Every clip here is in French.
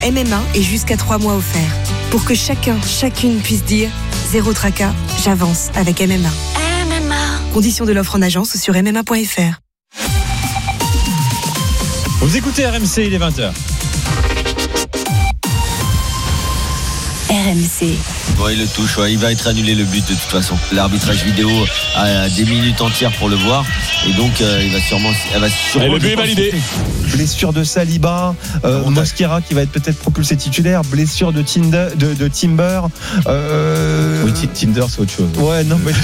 MMA et jusqu'à 3 mois offerts. Pour que chacune puisse dire zéro tracas, j'avance avec MMA. Conditions de l'offre en agence sur MMA.fr. Vous écoutez RMC, il est 20h. RMC. Ouais, il le touche, il va être annulé le but de toute façon. L'arbitrage vidéo a des minutes entières pour le voir et donc elle va sûrement et le but est validé. Blessure de Saliba, Mosquera qui va être peut-être propulsé titulaire, blessure de Timber. Oui, Tinder c'est autre chose. Ouais, non, mais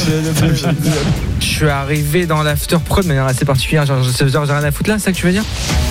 je suis arrivé dans l'after pro de manière assez particulière. Genre, j'ai rien à foutre là, c'est ça que tu veux dire?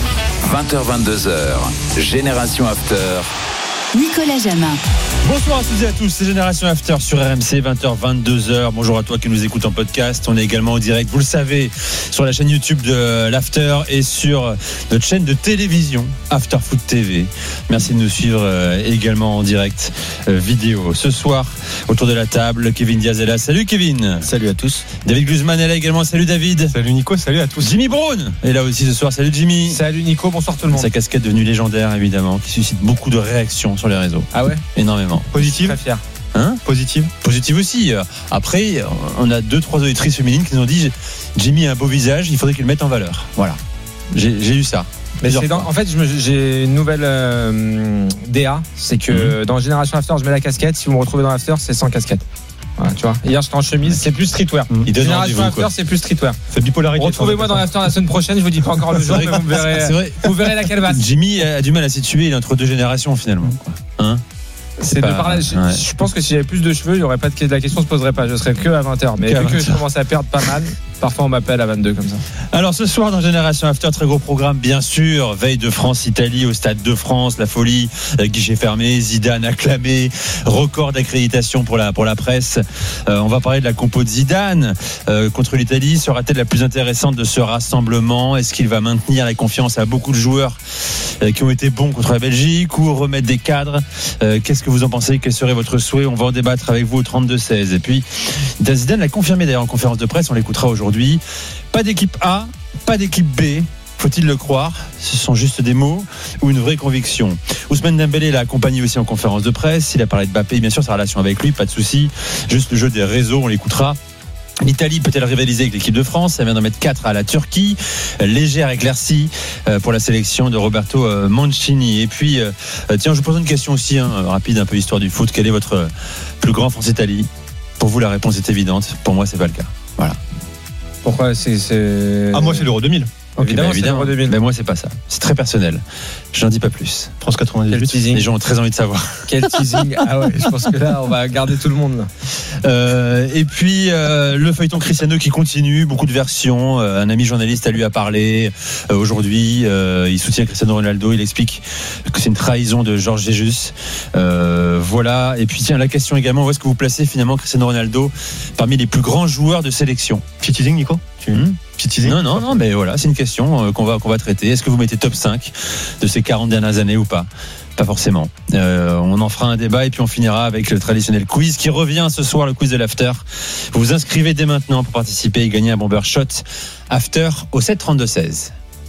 20h-22h, Génération After. Nicolas Jamin. Bonsoir à toutes et à tous, c'est Génération After sur RMC, 20h, 22h. Bonjour à toi qui nous écoute en podcast. On est également en direct, vous le savez, sur la chaîne YouTube de l'After et sur notre chaîne de télévision, After Foot TV. Merci de nous suivre également en direct vidéo. Ce soir, autour de la table, Kevin Diaz est là. Salut Kevin. Salut à tous. David Guzman est là également. Salut David. Salut Nico, salut à tous. Jimmy Brown est là aussi ce soir. Salut Jimmy. Salut Nico, bonsoir tout le monde. Sa casquette devenue légendaire évidemment, qui suscite beaucoup de réactions sur les réseaux. Ah ouais? Énormément. Positive. Très fier. Hein? Positive aussi. Après, on a 2-3 auditrices féminines qui nous ont dit Jimmy a un beau visage, il faudrait qu'il le mette en valeur. Voilà. J'ai eu ça. Mais en fait, j'ai une nouvelle DA, c'est que dans Génération After, je mets la casquette. Si vous me retrouvez dans l'After, c'est sans casquette. Voilà, tu vois. Hier, j'étais en chemise, c'est plus streetwear. Génération After, c'est plus streetwear. C'est bipolarité. Retrouvez-moi dans l'After la semaine prochaine. Je vous dis pas encore le jour, mais vous verrez la calvasse. Jimmy a du mal à se situer, il est entre deux générations finalement. Hein? C'est de par là. Je pense que si j'avais plus de cheveux, il y aurait pas la question se poserait pas. Je serais que à 20h. Mais vu que je commence à perdre pas mal, parfois on m'appelle à 22 comme ça. Alors ce soir dans Génération After, très gros programme bien sûr. Veille de France-Italie au Stade de France, la folie, guichet fermé, Zidane acclamé, record d'accréditation pour la presse. On va parler de la compo de Zidane contre l'Italie. Sera-t-elle la plus intéressante de ce rassemblement? Est-ce qu'il va maintenir la confiance à beaucoup de joueurs qui ont été bons contre la Belgique ou remettre des cadres? Qu'est-ce que vous en pensez? Quel serait votre souhait? On va en débattre avec vous au 32-16. Et puis Zidane l'a confirmé d'ailleurs en conférence de presse, on l'écoutera aujourd'hui. Pas d'équipe A, pas d'équipe B. Faut-il le croire? Ce sont juste des mots ou une vraie conviction? Ousmane Dembélé l'a accompagné aussi en conférence de presse. Il a parlé de Mbappé, bien sûr sa relation avec lui, pas de souci. Juste le jeu des réseaux, on l'écoutera. L'Italie peut-elle rivaliser avec l'équipe de France? Elle vient d'en mettre 4 à la Turquie. Légère éclaircie pour la sélection de Roberto Mancini. Et puis, tiens, je vous pose une question aussi, rapide, un peu histoire du foot. Quel est votre plus grand France-Italie? Pour vous, la réponse est évidente. Pour moi, c'est pas le cas. Voilà. Pourquoi c'est... Ah, moi, c'est l'Euro 2000. Évidemment. Mais moi, c'est pas ça. C'est très personnel. J'en dis pas plus. France 98. Les gens ont très envie de savoir. Quel teasing. Ah ouais, je pense que là, on va garder tout le monde. Et puis, le feuilleton Cristiano qui continue. Beaucoup de versions. Un ami journaliste lui a parlé aujourd'hui. Il soutient Cristiano Ronaldo. Il explique que c'est une trahison de Jorge Jesus. Voilà. Et puis, tiens, la question également, où est-ce que vous placez finalement Cristiano Ronaldo parmi les plus grands joueurs de sélection? Petit teasing, Nico? Non, mais voilà, c'est une question qu'on va traiter. Est-ce que vous mettez top 5 de ces 40 dernières années ou pas? Pas forcément. On en fera un débat et puis on finira avec le traditionnel quiz qui revient ce soir, le quiz de l'After. Vous vous inscrivez dès maintenant pour participer et gagner un bomber shot After au 7-32-16.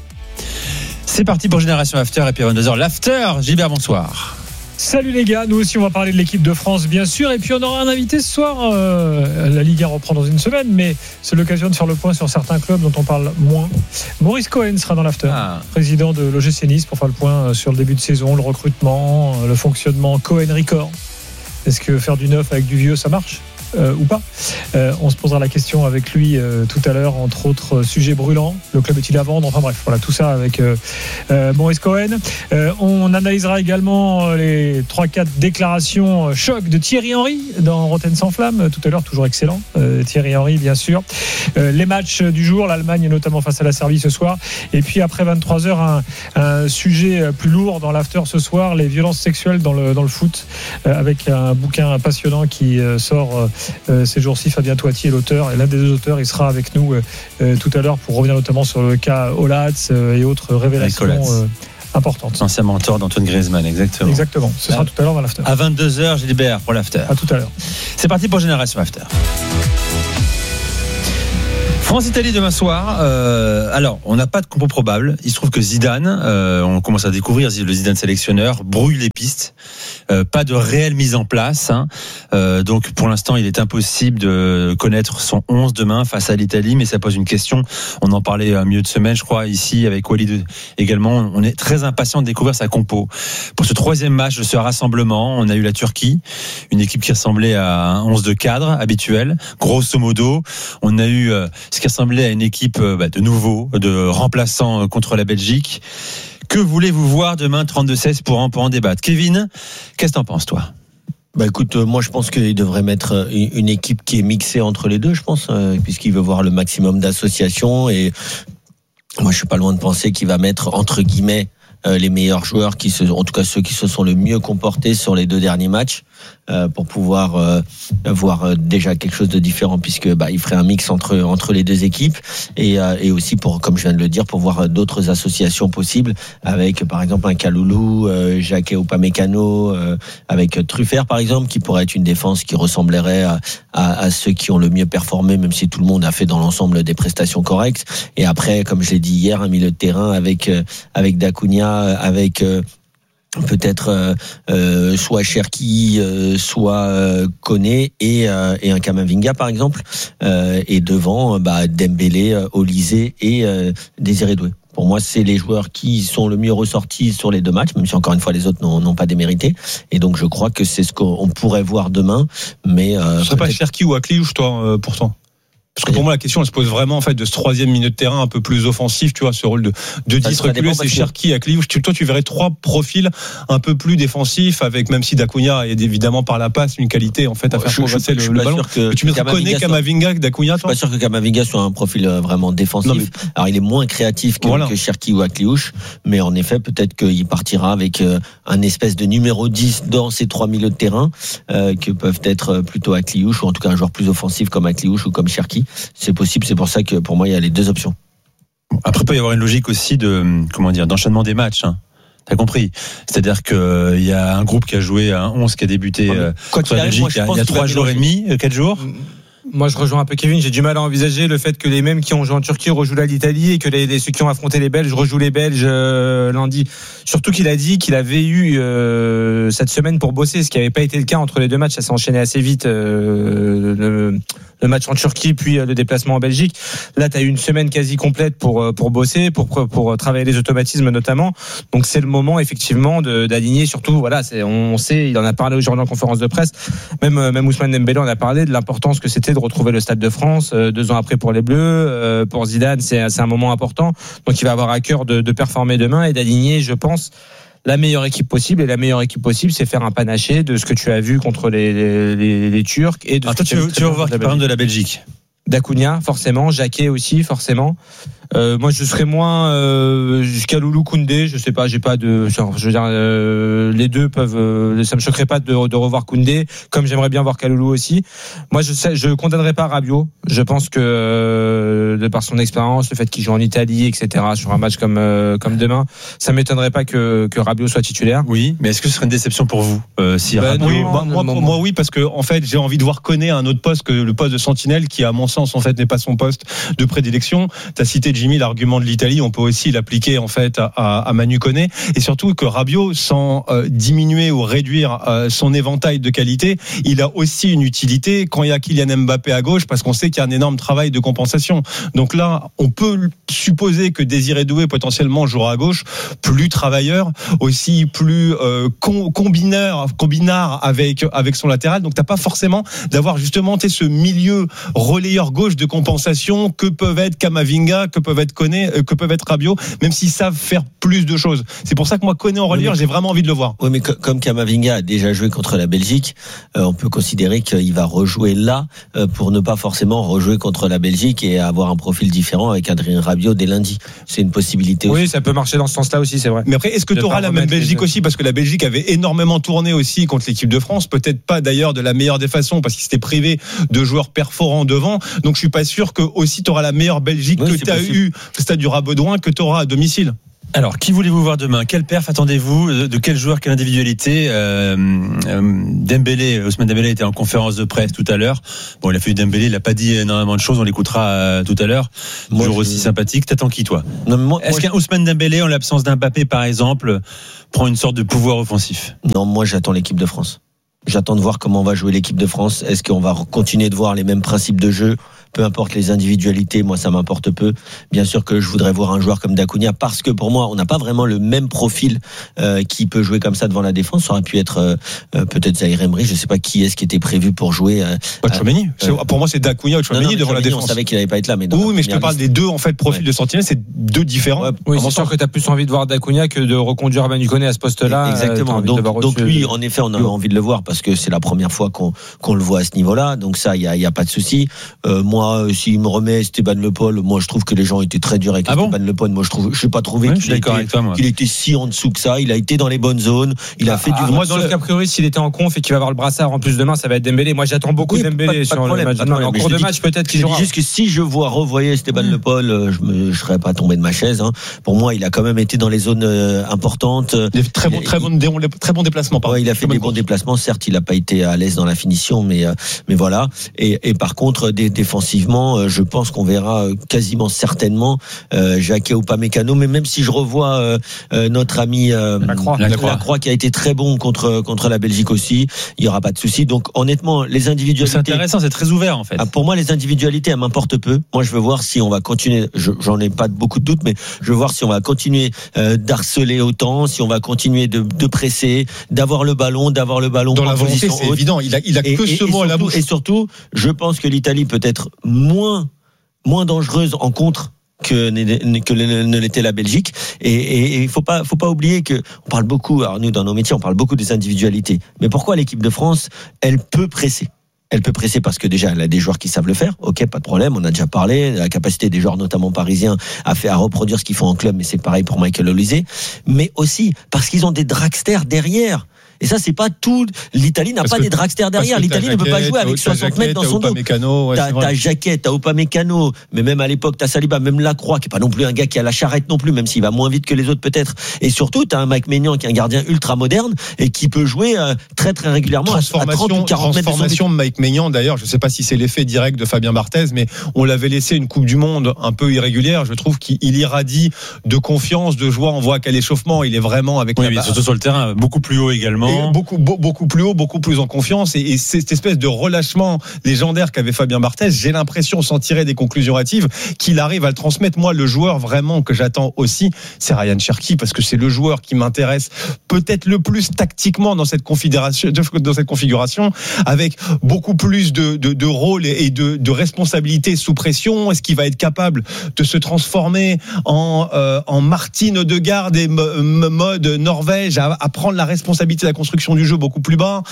C'est parti pour Génération After et puis à 22h l'After. Gilbert, bonsoir. Salut les gars, nous aussi on va parler de l'équipe de France bien sûr et puis on aura un invité ce soir. La Ligue 1 reprend dans une semaine mais c'est l'occasion de faire le point sur certains clubs dont on parle moins. Maurice Cohen sera dans l'After, président de l'OGC Nice, pour faire le point sur le début de saison, le recrutement, le fonctionnement Cohen Record. Est-ce que faire du neuf avec du vieux ça marche ou pas? On se posera la question avec lui tout à l'heure, entre autres sujets brûlants. Le club est-il à vendre? Enfin bref, voilà tout ça avec Maurice Cohen. On analysera également les 3-4 déclarations choc de Thierry Henry dans Rotten sans flamme tout à l'heure, toujours excellent. Thierry Henry bien sûr. Les matchs du jour, l'Allemagne notamment face à la Serbie ce soir. Et puis après 23h, un sujet plus lourd dans l'after ce soir, les violences sexuelles dans le foot, avec un bouquin passionnant qui sort ces jours-ci. Fabien Toiti est l'auteur, et l'un des deux auteurs, il sera avec nous tout à l'heure pour revenir notamment sur le cas Olatz et autres révélations importantes. Ancien mentor d'Antoine Griezmann, exactement. Exactement, ce sera tout à l'heure dans l'after. À 22h, Gilbert pour l'after. À tout à l'heure. C'est parti pour Génération After. France-Italie demain soir. Alors, on n'a pas de compo probable. Il se trouve que Zidane, on commence à découvrir le Zidane sélectionneur, brouille les pistes. Pas de réelle mise en place. Donc, pour l'instant, il est impossible de connaître son 11 demain face à l'Italie, mais ça pose une question. On en parlait à milieu de semaine, je crois, ici, avec Walid également. On est très impatient de découvrir sa compo. Pour ce troisième match de ce rassemblement, on a eu la Turquie, une équipe qui ressemblait à un 11 de cadre habituel, grosso modo. On a eu ce qui ressemblait à une équipe de nouveau, de remplaçants contre la Belgique. Que voulez-vous voir demain 32-16 pour en débattre? Kevin, qu'est-ce que t'en penses, toi? Écoute, moi je pense qu'il devrait mettre une équipe qui est mixée entre les deux, je pense, puisqu'il veut voir le maximum d'associations, et moi je suis pas loin de penser qu'il va mettre entre guillemets les meilleurs joueurs en tout cas ceux qui se sont le mieux comportés sur les 2 derniers matchs, pour pouvoir voir déjà quelque chose de différent, puisque il ferait un mix entre les 2 équipes, et aussi pour, comme je viens de le dire, pour voir d'autres associations possibles, avec par exemple un Kaloulou, Jacquet Upamecano, avec Truffert par exemple, qui pourrait être une défense qui ressemblerait à ceux qui ont le mieux performé, même si tout le monde a fait dans l'ensemble des prestations correctes. Et après, comme je l'ai dit hier, un milieu de terrain avec Dacunia, avec peut-être soit Cherki, soit Koné, et un Kamavinga par exemple, et devant Dembélé, Olysée et Désiré Doué. Pour moi, c'est les joueurs qui sont le mieux ressortis sur les 2 matchs, même si encore une fois les autres n'ont pas démérité. Et donc je crois que c'est ce qu'on pourrait voir demain. Mais ce serait pas Cherki ou Akliouche, toi, pourtant? Parce que pour moi, la question, elle se pose vraiment, en fait, de ce troisième milieu de terrain un peu plus offensif, tu vois, ce rôle de 10 reculé, c'est Cherki, Akliouche. Toi, tu verrais 3 profils un peu plus défensifs, avec, même si Dacunia a évidemment par la passe une qualité, en fait, à faire progresser le ballon. Tu me reconnais Kamavinga, Dacunia, toi? Je suis pas sûr que Kamavinga soit un profil vraiment défensif. Non, mais... Alors, il est moins créatif que Cherki ou Akliouche, mais en effet, peut-être qu'il partira avec un espèce de numéro 10 dans ces 3 milieux de terrain, que peuvent être plutôt Akliouche, ou en tout cas un joueur plus offensif comme Akliouche ou comme Cherki. C'est possible, c'est pour ça que pour moi il y a les 2 options. Après, il peut y avoir une logique aussi d'enchaînement des matchs. T'as compris? C'est-à-dire que il y a un groupe qui a joué un 11 qui a débuté contre la Belgique il y a 3 jours et demi, 4 jours. Moi, je rejoins un peu Kevin. J'ai du mal à envisager le fait que les mêmes qui ont joué en Turquie rejouent l'Italie, et que ceux qui ont affronté les Belges rejouent les Belges lundi. Surtout qu'il a dit qu'il avait eu cette semaine pour bosser, ce qui n'avait pas été le cas entre les 2 matchs. Ça s'est enchaîné assez vite, le match en Turquie, puis le déplacement en Belgique. Là, tu as eu une semaine quasi complète pour bosser, pour travailler les automatismes notamment. Donc c'est le moment effectivement d'aligner. Surtout, voilà, on sait, il en a parlé aujourd'hui en conférence de presse. Même Ousmane Dembélé en a parlé de l'importance que c'était de retrouver le Stade de France 2 ans après pour les Bleus. Pour Zidane, c'est un moment important. Donc il va avoir à cœur de performer demain et d'aligner, je pense, la meilleure équipe possible. Et la meilleure équipe possible, c'est faire un panaché de ce que tu as vu contre les Turcs. Et de toi, tu veux voir qui parle de la Belgique? Dacunia, forcément. Jacquet aussi, forcément. Moi, je serais moins jusqu'à Loulou Koundé. Je sais pas, j'ai pas de. Je veux dire, les 2 peuvent. Ça me choquerait pas de revoir Koundé, comme j'aimerais bien voir Kaloulou aussi. Moi, je condamnerais pas Rabiot. Je pense que de par son expérience, le fait qu'il joue en Italie, etc., sur un match comme demain, ça m'étonnerait pas que Rabiot soit titulaire. Oui, mais est-ce que ce serait une déception pour vous si Rabiot... Oui, moi, oui, parce que en fait, j'ai envie de voir Koné à un autre poste que le poste de sentinelle, qui à mon sens en fait n'est pas son poste de prédilection. T'as cité Jimmy l'argument de l'Italie, on peut aussi l'appliquer en fait à Manu Koné, et surtout que Rabiot, sans diminuer ou réduire son éventail de qualité, il a aussi une utilité quand il y a Kylian Mbappé à gauche, parce qu'on sait qu'il y a un énorme travail de compensation. Donc là, on peut supposer que Désiré Doué potentiellement jouera à gauche, plus travailleur, aussi plus combinard avec son latéral. Donc t'as pas forcément d'avoir justement ce milieu relayeur gauche de compensation que peuvent être Kamavinga, que peuvent être Koné, que peuvent être Rabiot, même s'ils savent faire plus de choses. C'est pour ça que moi, Koné en relayeur, j'ai vraiment envie de le voir. Oui, mais comme Kamavinga a déjà joué contre la Belgique, on peut considérer qu'il va rejouer là pour ne pas forcément rejouer contre la Belgique et avoir un profil différent avec Adrien Rabiot dès lundi. C'est une possibilité aussi. Oui, ça peut marcher dans ce sens-là aussi, c'est vrai. Mais après, est-ce que tu auras la même Belgique aussi? Parce que la Belgique avait énormément tourné aussi contre l'équipe de France. Peut-être pas d'ailleurs de la meilleure des façons, parce qu'ils s'étaient privés de joueurs perforants devant. Donc je suis pas sûr que aussi tu auras la meilleure Belgique que tu as eu au stade du Rabaudouin, que tu auras à domicile. Alors, qui voulez-vous voir demain? Quelle perf attendez-vous? De quel joueur, quelle individualité? Dembélé, Ousmane Dembélé était en conférence de presse tout à l'heure. Bon, il a fait Dembélé, il a pas dit énormément de choses, on l'écoutera tout à l'heure. Toujours aussi sympathique. T'attends qui, toi? Est-ce qu'un Ousmane Dembélé, en l'absence d'un Mbappé, par exemple, prend une sorte de pouvoir offensif? Non, moi j'attends l'équipe de France. J'attends de voir comment va jouer l'équipe de France. Est-ce qu'on va continuer de voir les mêmes principes de jeu? Peu importe les individualités, moi ça m'importe peu. Bien sûr que je voudrais voir un joueur comme Dacunia, parce que pour moi on n'a pas vraiment le même profil qui peut jouer comme ça devant la défense. Ça aurait pu être peut-être Zaïre Emery, je sais pas qui est-ce qui était prévu pour jouer. Tchouaméni. Pour moi c'est Dacunia ou Tchouaméni devant la défense. On savait qu'il n'allait pas être là, mais oui, mais je te parle des deux en fait profils de sentinelle, c'est deux différents. Oui, c'est sûr que tu as plus envie de voir Dacunia que de reconduire Manu Koné à ce poste-là. Exactement. Donc lui, en effet, on a envie de le voir parce que c'est la première fois qu'on le voit à ce niveau-là. Donc ça, il y a pas de souci. Moi, s'il me remet Esteban Le Paul, moi je trouve que les gens étaient très durs avec Esteban Le Paul. Moi je n'ai pas trouvé qu'il était si en dessous que ça. Il a été dans les bonnes zones. Il a fait du. Moi, dans le cas priori, s'il était en conf et qu'il va avoir le brassard en plus demain, ça va être Dembélé. Moi, j'attends beaucoup Dembélé sur le match. En cours de match, peut-être qu'il jouera. Je dis juste que si je revoyais Esteban Le Paul, je serais pas tombé de ma chaise. Pour moi, il a quand même été dans les zones importantes. Très bon déplacement. Il a fait des bons déplacements. Certes, il n'a pas été à l'aise dans la finition, mais voilà. Et par contre, défensivement, je pense qu'on verra quasiment certainement Jacquet Upamecano. Mais même si je revois notre ami Lacroix qui a été très bon contre la Belgique aussi, il y aura pas de souci. Donc honnêtement, les individualités. C'est intéressant, c'est très ouvert en fait. Pour moi, les individualités, elles m'importent peu. Moi, je veux voir si on va continuer. J'en ai pas beaucoup de doutes, mais je veux voir si on va continuer d'harceler autant, si on va continuer de presser, d'avoir le ballon dans la volonté. C'est évident. Il a que ce mot à la bouche. Et surtout, je pense que l'Italie peut être moins dangereuse en contre que ne l'était la Belgique. Et il faut pas oublier que on parle beaucoup, alors nous dans nos métiers on parle beaucoup des individualités, mais pourquoi l'équipe de France elle peut presser parce que déjà elle a des joueurs qui savent le faire, ok, pas de problème, on a déjà parlé, la capacité des joueurs notamment parisiens à reproduire ce qu'ils font en club, mais c'est pareil pour Michael Olise, mais aussi parce qu'ils ont des dragsters derrière. Et ça, c'est pas tout. L'Italie n'a pas des dragsters derrière. L'Italie ne peut pas jouer avec 60 mètres dans son dos. T'as Jacquet, t'as Upamecano, mais même à l'époque, t'as Saliba, même Lacroix, qui est pas non plus un gars qui a la charrette non plus, même s'il va moins vite que les autres peut-être. Et surtout, t'as un Mike Maignan qui est un gardien ultra moderne et qui peut jouer très très régulièrement à 30 ou 40 mètres de son but. Transformation de Mike Maignan, d'ailleurs, je sais pas si c'est l'effet direct de Fabien Barthez, mais on l'avait laissé une Coupe du Monde un peu irrégulière. Je trouve qu'il irradie de confiance, de joie. On voit qu'à l'échauffement, il est vraiment avec mais surtout sur le terrain, beaucoup plus haut également. Beaucoup plus haut, beaucoup plus en confiance, et cette espèce de relâchement légendaire qu'avait Fabien Barthez, j'ai l'impression, sans tirer des conclusions hâtives, qu'il arrive à le transmettre. Moi, le joueur vraiment que j'attends aussi, c'est Ryan Cherki, parce que c'est le joueur qui m'intéresse peut-être le plus tactiquement dans cette configuration, avec beaucoup plus de rôle et de responsabilité sous pression. Est-ce qu'il va être capable de se transformer en Martin Odegaard et mode Norvège, à prendre la responsabilité de la construction du jeu beaucoup plus bas.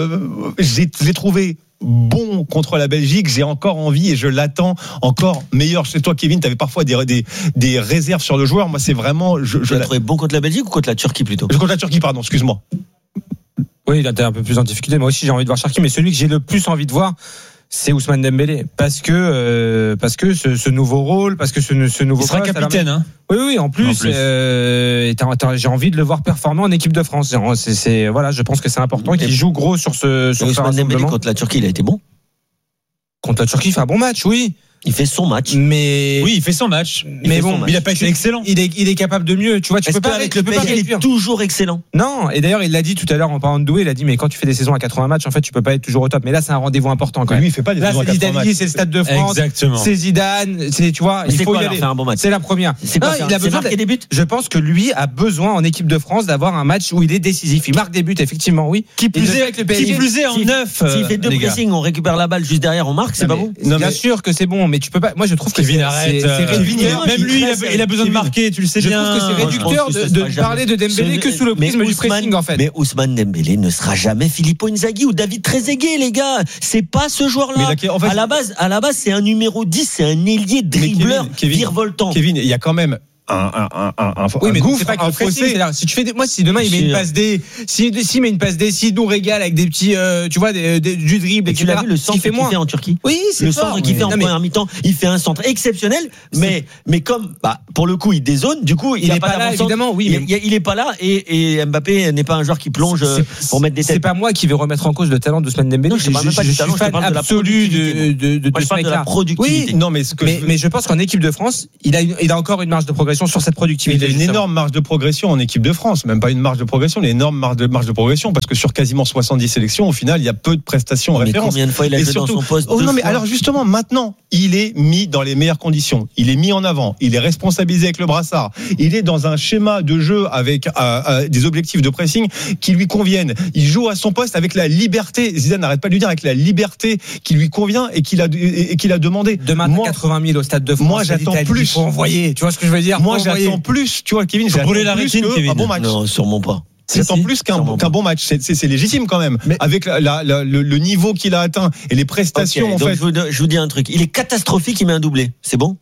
Je l'ai trouvé bon contre la Belgique, j'ai encore envie et je l'attends encore meilleur. Chez toi, Kevin, tu avais parfois des réserves sur le joueur. Moi, c'est vraiment. Je l'ai trouvé bon contre la Belgique ou contre la Turquie plutôt? Contre la Turquie, pardon, excuse-moi. Oui, il a été un peu plus en difficulté. Moi aussi, j'ai envie de voir Cherki, mais celui que j'ai le plus envie de voir, c'est Ousmane Dembélé, parce que ce nouveau rôle, parce que ce nouveau. Il sera capitaine, hein. Oui, en plus. J'ai envie de le voir performer en équipe de France. Voilà, je pense que c'est important qu'il joue gros sur ce Ousmane Dembélé contre la Turquie, il a été bon. Contre la Turquie, il fait un bon match, oui. Il fait son match. Oui, il fait son match. Mais bon, il a pas été excellent. Il est capable de mieux. Tu vois, tu peux pas avec le PSG, il est toujours excellent. Non, et d'ailleurs, il l'a dit tout à l'heure en parlant de Doué, il a dit, mais quand tu fais des saisons à 80 matchs, en fait, tu peux pas être toujours au top. Mais là, c'est un rendez-vous important quand même. Lui, il fait pas des saisons à 80 matchs. C'est le Stade de France. Exactement. C'est Zidane. Tu vois, il faut y aller. Un bon match. C'est la première. Il a besoin de marquer des buts. Je pense que lui a besoin en équipe de France d'avoir un match où il est décisif. Il marque des buts, effectivement, oui. Qui plus est en neuf. S'il fait 2 pressings, on récupère la balle juste derrière, on marque, c'est pas bon. Bien sûr que c'est bon, mais tu peux pas. Moi, je trouve que Kevin, arrête. Même lui, il a besoin de marquer, tu le sais bien. Je trouve que c'est réducteur de parler de Dembélé que sous le prisme du pressing, en fait. Mais Ousmane Dembélé ne sera jamais Filippo Inzaghi ou David Trezeguet, les gars. C'est pas ce joueur-là. À la base, c'est un numéro 10, c'est un ailier dribbleur virevoltant. Kevin, il y a quand même oui, mais gouffre, c'est pas que un le pressing, fossé. c'est-à-dire, si tu fais moi, si demain il met une passe D, s'il met une passe D, s'il nous régale avec des petits, tu vois, du dribble, et tu l'as vu le centre qu'il fait en Turquie. Oui, c'est le fort, centre qu'il fait en première mi-temps, il fait un centre exceptionnel, mais comme pour le coup il dézone, du coup il est a pas là évidemment, oui, mais il est pas là et Mbappé n'est pas un joueur qui plonge pour mettre des têtes. C'est pas moi qui vais remettre en cause le talent d'Ousmane Dembélé. Je suis fan absolu de ce mec-là. Oui, non, mais je pense qu'en équipe de France, il a encore une marge de progression sur cette productivité. Il a une énorme marge de progression en équipe de France, même pas une marge de progression, une énorme marge de progression, parce que sur quasiment 70 sélections, au final, il y a peu de prestations en référence. Combien de fois il a joué dans son poste? Non, mais alors justement, maintenant, il est mis dans les meilleures conditions. Il est mis en avant. Il est responsabilisé avec le brassard. Il est dans un schéma de jeu avec des objectifs de pressing qui lui conviennent. Il joue à son poste avec la liberté. Zidane n'arrête pas de lui dire, avec la liberté qui lui convient et qu'il a demandé. Demain, 80 000 au Stade de France. Moi, j'attends plus. Il faut envoyer. Tu vois ce que je veux dire? Moi, j'attends plus. Tu vois, Kevin, j'attends plus qu'un bon match. Non, sûrement pas. J'attends plus qu'un bon match. C'est légitime quand même. Mais avec le niveau qu'il a atteint et les prestations, okay, je vous dis un truc. Il est catastrophique, il met un doublé. C'est bon?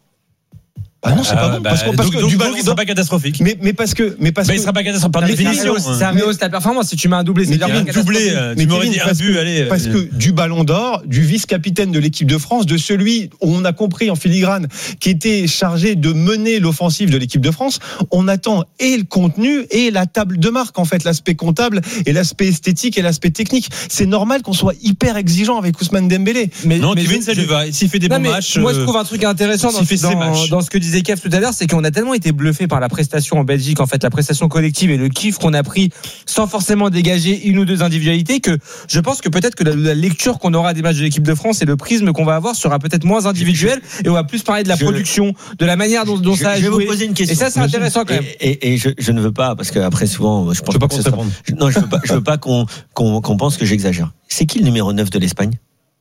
Ah non, c'est pas bon. Parce que du ballon, il sera pas catastrophique. Mais parce que. Il sera pas catastrophique par définition. Ça rehausse ta performance. Si tu mets un doublé, c'est bien un doublé. Tu m'aurais dit un but, allez. Parce que du ballon d'or, du vice-capitaine de l'équipe de France, de celui, on a compris en filigrane, qui était chargé de mener l'offensive de l'équipe de France, on attend et le contenu et la table de marque, en fait, l'aspect comptable et l'aspect esthétique et l'aspect technique. C'est normal qu'on soit hyper exigeant avec Ousmane Dembélé. Non, Kevin, ça lui va. S'il fait des bons matchs. Moi, je trouve un truc intéressant dans ce que disait Kev tout à l'heure, c'est qu'on a tellement été bluffé par la prestation en Belgique, en fait, la prestation collective et le kiff qu'on a pris sans forcément dégager une ou deux individualités, que je pense que peut-être que la lecture qu'on aura des matchs de l'équipe de France et le prisme qu'on va avoir sera peut-être moins individuel et on va plus parler de la production, de la manière dont ça a joué. Je vais vous poser une question. Et ça, c'est intéressant quand même. Et je ne veux pas, parce qu'après souvent, je pense pas qu'on se répond. Non, je veux pas qu'on pense que j'exagère. C'est qui le numéro 9 de l'Espagne?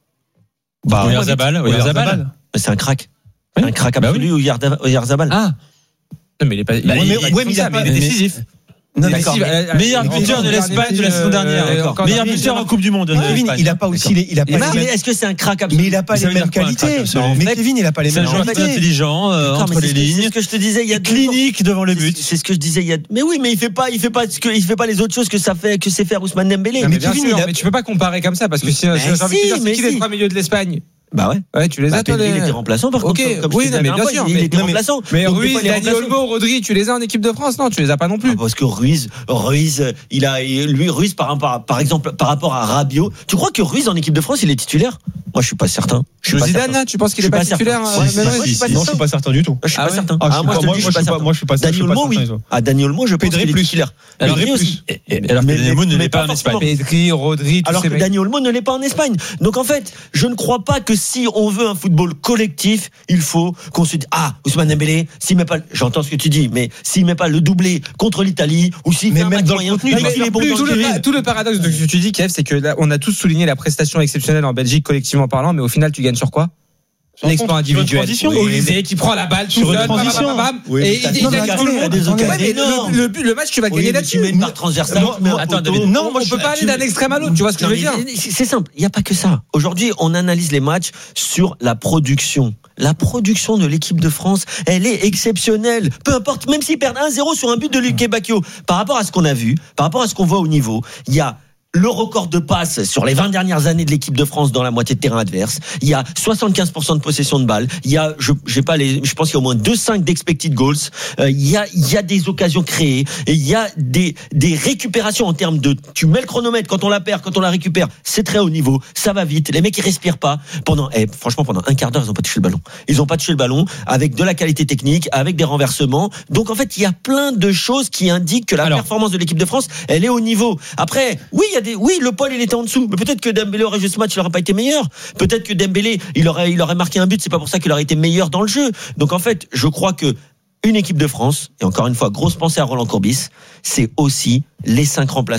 Oyarzabal. C'est un crack. Un crack absolu, Oyarzabal. Ah. Non, mais il est pas. Il est décisif. Non, meilleur buteur de l'Espagne de la saison dernière. Meilleur buteur en Coupe du Monde. Kevin, il a pas aussi Est-ce que c'est un crack absolu? Mais il a pas les mêmes qualités. Mais Kevin, il a pas les mêmes qualités. C'est un joueur intelligent entre les lignes. C'est ce que je te disais il y a clinique devant le but. C'est ce que je disais il y a. Mais oui, mais il fait pas les autres choses que sait faire Ousmane Dembélé. Mais tu peux pas comparer comme ça parce que si j'ai envie de dire c'est qui les trois milieux de l'Espagne? Bah ouais. Tu les as, toi. Il était remplaçant par contre. Oui, mais bien sûr. Il était remplaçant. Mais Ruiz, Dani Olmo, Rodri, tu les as en équipe de France? Non, tu les as pas non plus. Parce que Ruiz, par exemple, par rapport à Rabiot, tu crois que Ruiz en équipe de France, il est titulaire? Moi, je suis pas certain. Zidane, tu penses qu'il est pas titulaire? Non, je suis pas certain du tout. Je suis pas certain. Moi, je suis pas certain. Dani Olmo, oui. Dani Olmo, je pense qu'il est titulaire. Alors que Dani Olmo ne l'est pas en Espagne. Pedri, Rodri, alors que Dani Olmo ne l'est pas en Espagne. Donc en fait, je ne crois pas que si on veut un football collectif, il faut qu'on se dise Ousmane Dembélé, s'il met pas, j'entends ce que tu dis, mais s'il met pas le doublé contre l'Italie ou s'il fait un match moyen, tout le paradoxe de ce que tu dis, Kev, c'est que là, on a tous souligné la prestation exceptionnelle en Belgique collectivement parlant, mais au final, tu gagnes sur quoi? L'exploit individuel. Olysée qui prend la balle sur une transition. Et le match, tu vas gagner là-dessus. Une barre transversale. Non, moi je peux pas aller d'un extrême à l'autre. Tu vois ce que je veux dire? C'est simple. Il n'y a pas que ça. Aujourd'hui, on analyse les matchs sur la production. La production de l'équipe de France, elle est exceptionnelle. Peu importe, même s'ils perdent 1-0 sur un but de Luque Bacchio. Par rapport à ce qu'on a vu, par rapport à ce qu'on voit au niveau, il y a le record de passes sur les 20 dernières années de l'équipe de France dans la moitié de terrain adverse. Il y a 75% de possession de balles. Il y a, je pense qu'il y a au moins 2,5 d'expected goals. Il y a des occasions créées. Et il y a des récupérations en termes de, tu mets le chronomètre quand on la perd, quand on la récupère. C'est très haut niveau. Ça va vite. Les mecs, ils respirent pas. Franchement, pendant un quart d'heure, ils ont pas touché le ballon. Ils ont pas touché le ballon avec de la qualité technique, avec des renversements. Donc, en fait, il y a plein de choses qui indiquent que la performance de l'équipe de France, elle est au niveau. Après, oui, le Paul, il était en dessous. Mais peut-être que Dembélé aurait joué ce match, il n'aurait pas été meilleur. Peut-être que Dembélé, il aurait marqué un but, c'est pas pour ça qu'il aurait été meilleur dans le jeu. Donc en fait, je crois que une équipe de France, et encore une fois, grosse pensée à Roland Courbis, c'est aussi les 5 remplaçants.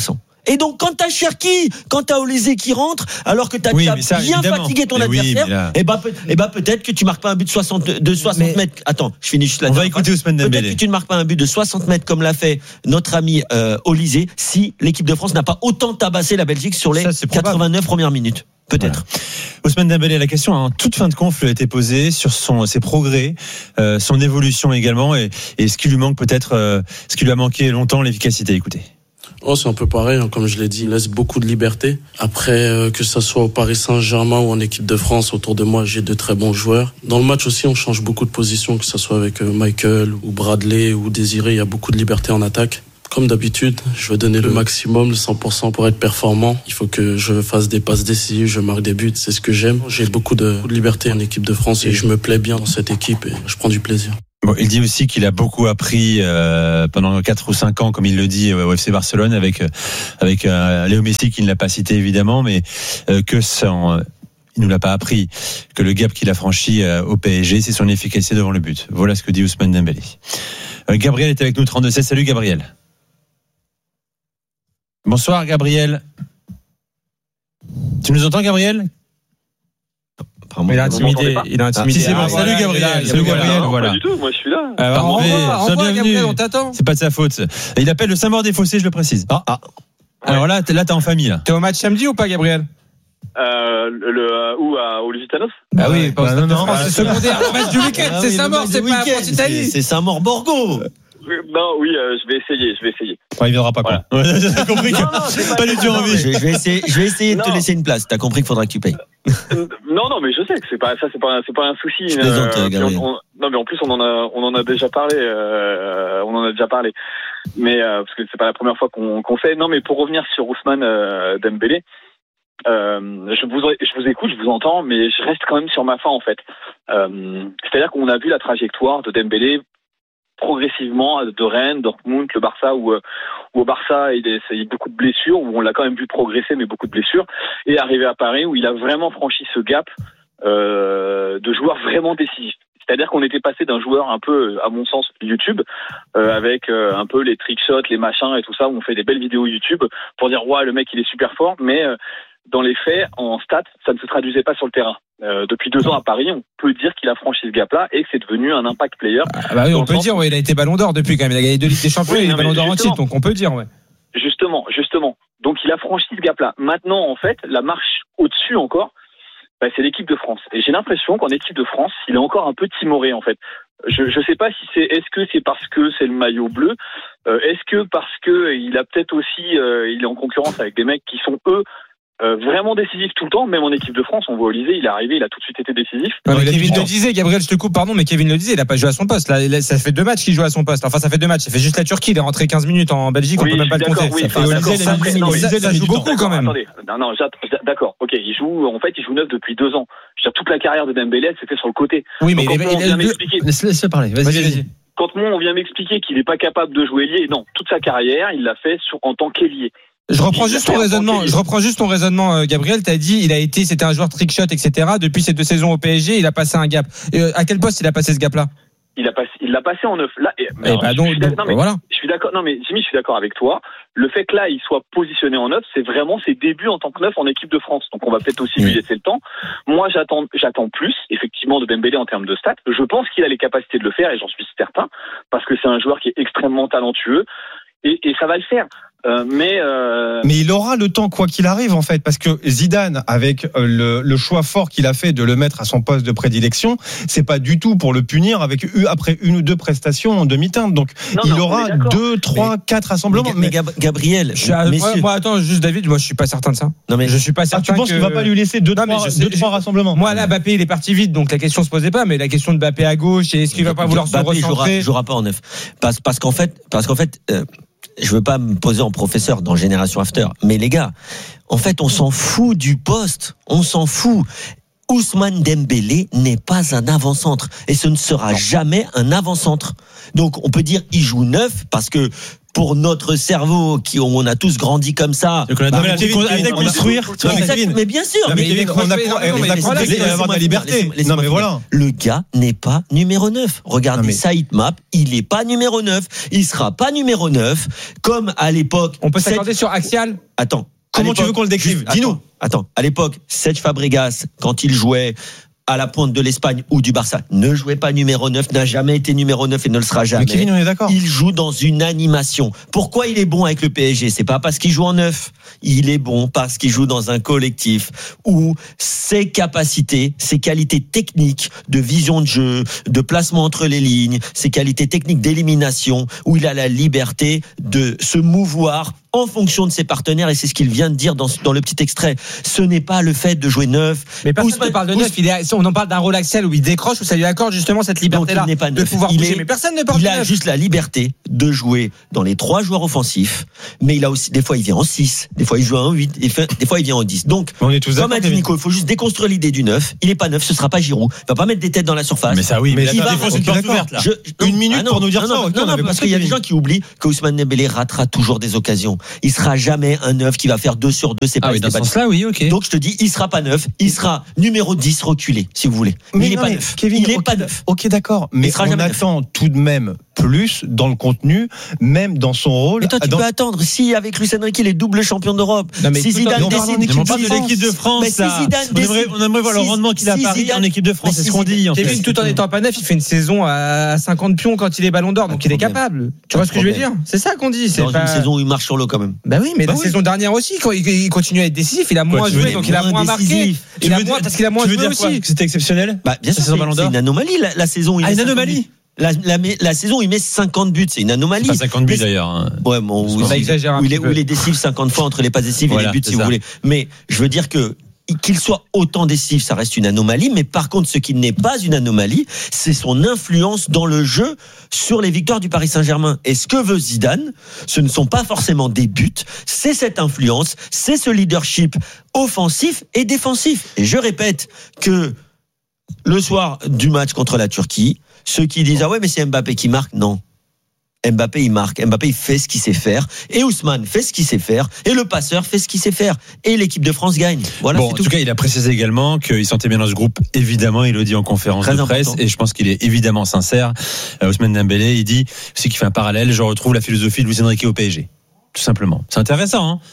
Et donc, quand t'as Cherki, quand t'as Olysée qui rentre, alors que t'as bien fatigué ton adversaire, peut-être que tu marques pas un but de 60 mètres. Attends, je finis juste là. On va écouter Ousmane Dembélé. Peut-être que tu ne marques pas un but de 60 mètres comme l'a fait notre ami Olysée, si l'équipe de France n'a pas autant tabassé la Belgique sur les 89 premières minutes. Peut-être. Voilà. Ousmane Dembélé, la question en toute fin de conf lui a été posée sur ses progrès, son évolution également, et ce qui lui manque peut-être, ce qui lui a manqué longtemps, l'efficacité. Écoutez. C'est un peu pareil, comme je l'ai dit, il laisse beaucoup de liberté. Après, que ça soit au Paris Saint-Germain ou en équipe de France, autour de moi, j'ai de très bons joueurs. Dans le match aussi, on change beaucoup de positions, que ça soit avec Michael ou Bradley ou Désiré, il y a beaucoup de liberté en attaque. Comme d'habitude, je vais donner le maximum, le 100% pour être performant. Il faut que je fasse des passes décisives, je marque des buts, c'est ce que j'aime. J'ai beaucoup de liberté en équipe de France et je me plais bien dans cette équipe et je prends du plaisir. Bon, il dit aussi qu'il a beaucoup appris pendant 4 ou 5 ans, comme il le dit, au FC Barcelone, avec Léo Messi, qui ne l'a pas cité évidemment, mais que il nous l'a pas appris, que le gap qu'il a franchi au PSG, c'est son efficacité devant le but. Voilà ce que dit Ousmane Dembélé. Gabriel est avec nous, 32-16. Salut Gabriel. Bonsoir Gabriel. Tu nous entends Gabriel? Il a intimidé. Si, c'est bon. Salut Gabriel. Salut Gabriel. Voilà. Pas du tout, moi je suis là. Envoie Gabriel, on t'attend. C'est pas de sa faute. Il appelle le Saint-Maur-des-Fossés, je le précise. Alors là, t'es en famille là. T'es au match samedi ou pas, Gabriel? Où au Lusitanos? Ah oui, non, c'est secondaire. Le match du week-end, c'est Saint-Maur, c'est pas France-Italie. C'est Saint-Maur-Borgo. Non, oui, je vais essayer. Il viendra pas, quoi. Voilà. T'as compris que pas du tout envie. Je vais essayer de te laisser une place. T'as compris qu'il faudra que tu payes. Non, mais je sais que c'est pas un souci. Je plaisante, Gabriel. Non, mais en plus on en a déjà parlé. Mais parce que c'est pas la première fois qu'on fait. Non, mais pour revenir sur Ousmane Dembélé, je vous écoute, je vous entends, mais je reste quand même sur ma fin en fait. C'est-à-dire qu'on a vu la trajectoire de Dembélé progressivement de Rennes, Dortmund, le Barça, où au Barça il y a beaucoup de blessures, où on l'a quand même vu progresser, mais beaucoup de blessures, et arrivé à Paris où il a vraiment franchi ce gap de joueur vraiment décisif. C'est-à-dire qu'on était passé d'un joueur un peu, à mon sens, YouTube, avec un peu les trickshots, les machins et tout ça, où on fait des belles vidéos YouTube pour dire ouais, le mec il est super fort, mais dans les faits, en stats, ça ne se traduisait pas sur le terrain. Depuis 2 ans à Paris, on peut dire qu'il a franchi ce gap-là et que c'est devenu un impact player. Oui, on peut dire, il a été Ballon d'Or depuis quand même. Il a gagné 2 Ligues des Champions, il est Ballon d'Or en titre, donc on peut dire, ouais. Justement. Donc il a franchi ce gap-là. Maintenant, en fait, la marche au-dessus encore, c'est l'équipe de France. Et j'ai l'impression qu'en équipe de France, il est encore un peu timoré, en fait. Je sais pas si est-ce que c'est parce que c'est le maillot bleu, est-ce que parce que il a peut-être aussi, il est en concurrence avec des mecs qui sont eux, vraiment décisif tout le temps, même en équipe de France, on voit Olysée, il est arrivé, il a tout de suite été décisif. Kevin le disait, Gabriel, je te coupe, pardon, mais Kevin le disait, il a pas joué à son poste. Là, ça fait 2 matchs qu'il joue à son poste. Enfin, ça fait 2 matchs. Ça fait juste la Turquie, il est rentré 15 minutes en Belgique, on peut même pas le compter. Oui, ça joue beaucoup quand même. Attendez, non, d'accord, ok, il joue 9 depuis 2 ans. Je veux dire, toute la carrière de Dembélé, c'était sur le côté. Oui, mais laisse parler, vas-y. Quand on vient m'expliquer qu'il n'est pas capable de jouer ailier, non, toute sa carrière, il l'a fait en tant qu'ailier. Je reprends juste ton raisonnement, Gabriel. T'as dit, c'était un joueur trickshot, etc. Depuis ces 2 saisons au PSG, il a passé un gap. À quel poste il a passé ce gap-là? Il l'a passé en 9. Là, voilà. Je suis d'accord. Non, mais Jimmy, je suis d'accord avec toi. Le fait que là, il soit positionné en 9, c'est vraiment ses débuts en tant que 9 en équipe de France. Donc, on va peut-être aussi lui laisser le temps. Moi, j'attends plus, effectivement, de Dembélé en termes de stats. Je pense qu'il a les capacités de le faire et j'en suis certain parce que c'est un joueur qui est extrêmement talentueux et ça va le faire. Mais il aura le temps quoi qu'il arrive en fait, parce que Zidane avec le choix fort qu'il a fait de le mettre à son poste de prédilection, c'est pas du tout pour le punir après 1 ou 2 prestations en demi-teinte. Donc il aura 2, 3, 4 rassemblements. Mais Gabriel, moi attends juste David, moi je suis pas certain de ça. Non mais je suis pas certain. Tu penses qu'il va pas lui laisser 2, 3 rassemblements? Moi là, Mbappé il est parti vite, donc la question se posait pas, mais la question de Mbappé à gauche, et est-ce qu'il va pas vouloir se recentrer? Il jouera pas en 9 parce qu'en fait je veux pas me poser en professeur dans Génération After, mais les gars, en fait, on s'en fout du poste, on s'en fout. Ousmane Dembélé n'est pas un avant-centre et ce ne sera jamais un avant-centre. Donc on peut dire il joue 9 parce que pour notre cerveau, on a tous grandi comme ça. Donc on a déconstruire. Mais bien sûr. Mais on a avoir de la liberté. Non, mais voilà. Le gars n'est pas numéro 9. Regardez Saïd Map, il n'est pas numéro 9. Il sera pas numéro 9. Comme à l'époque. On peut s'accorder sur Axial. Attends. Comment tu veux qu'on le décrive? Dis-nous. Attends. À l'époque, Serge Fabregas, quand il jouait à la pointe de l'Espagne ou du Barça, ne jouait pas numéro 9, n'a jamais été numéro 9 et ne le sera jamais. Mais Kevin, on est d'accord. Il joue dans une animation. Pourquoi il est bon avec le PSG? C'est pas parce qu'il joue en 9. Il est bon parce qu'il joue dans un collectif où ses capacités, ses qualités techniques de vision de jeu, de placement entre les lignes, ses qualités techniques d'élimination, où il a la liberté de se mouvoir en fonction de ses partenaires, et c'est ce qu'il vient de dire dans le petit extrait. Ce n'est pas le fait de jouer 9. Mais personne ne parle de 9. On en parle d'un rôle axial où il décroche, où ça lui accorde justement cette liberté-là de pouvoir bouger. Mais personne ne parle de 9. Il a juste la liberté de jouer dans les 3 joueurs offensifs, mais il a aussi, des fois il vient en 6, des fois il joue en 8, des fois il vient en 10. Donc, comme a dit Nico, il faut juste déconstruire l'idée du 9. Il n'est pas 9, ce sera pas Giroud. Il va pas mettre des têtes dans la surface. Mais ça oui, mais il va défense une porte ouverte là. Une minute pour nous dire ça. Non, parce qu'il y a des gens qui oublient que Ousmane Dembélé ratera toujours des occasions. Il sera jamais un 9 qui va faire 2 sur 2, c'est pas dans ce sens-là, oui, ok. Donc je te dis, il sera pas 9, il sera numéro 10 reculé, si vous voulez. Mais il n'est pas 9. Kevin, il n'est pas 9. Ok, d'accord. Mais on attend tout de même plus dans le contenu, même dans son rôle. Mais toi, tu peux attendre. Si avec Luis Enrique, il est double champion d'Europe, si Zidane décide l'équipe de France, on aimerait voir le rendement qu'il a à Paris en équipe de France. C'est ce qu'on dit. Kevin, tout en étant pas 9, il fait une saison à 50 pions quand il est Ballon d'Or, donc il est capable. Tu vois ce que je veux dire? C'est ça qu'on dit. C'est une saison où il marche sur l'eau quand même. Bah oui, mais la saison dernière aussi, quand il continue à être décisif, il a moins joué, donc il a moins marqué. Parce qu'il a moins joué aussi. C'était exceptionnel. Bien sûr, c'est une anomalie la saison. Une anomalie. La saison, il met 50 buts, c'est une anomalie. C'est pas 50 buts d'ailleurs. Ouais, bon, où il est décisif 50 fois entre les passes décisives et les buts, si vous voulez. Mais je veux dire qu'il soit autant décisif, ça reste une anomalie. Mais par contre, ce qui n'est pas une anomalie, c'est son influence dans le jeu sur les victoires du Paris Saint-Germain. Et ce que veut Zidane, ce ne sont pas forcément des buts, c'est cette influence, c'est ce leadership offensif et défensif. Et je répète que le soir du match contre la Turquie, ceux qui disent ah ouais mais c'est Mbappé qui marque, non. Mbappé il marque, Mbappé il fait ce qu'il sait faire, et Ousmane fait ce qu'il sait faire, et le passeur fait ce qu'il sait faire, et l'équipe de France gagne. Voilà. Bon, en tout cas, il a précisé également qu'il sentait bien dans ce groupe. Évidemment, il le dit en conférence de presse, et je pense qu'il est évidemment sincère. Ousmane Dembélé, il dit aussi qu'il fait un parallèle. Je retrouve la philosophie de Luis Enrique au PSG, tout simplement. C'est intéressant. Hein,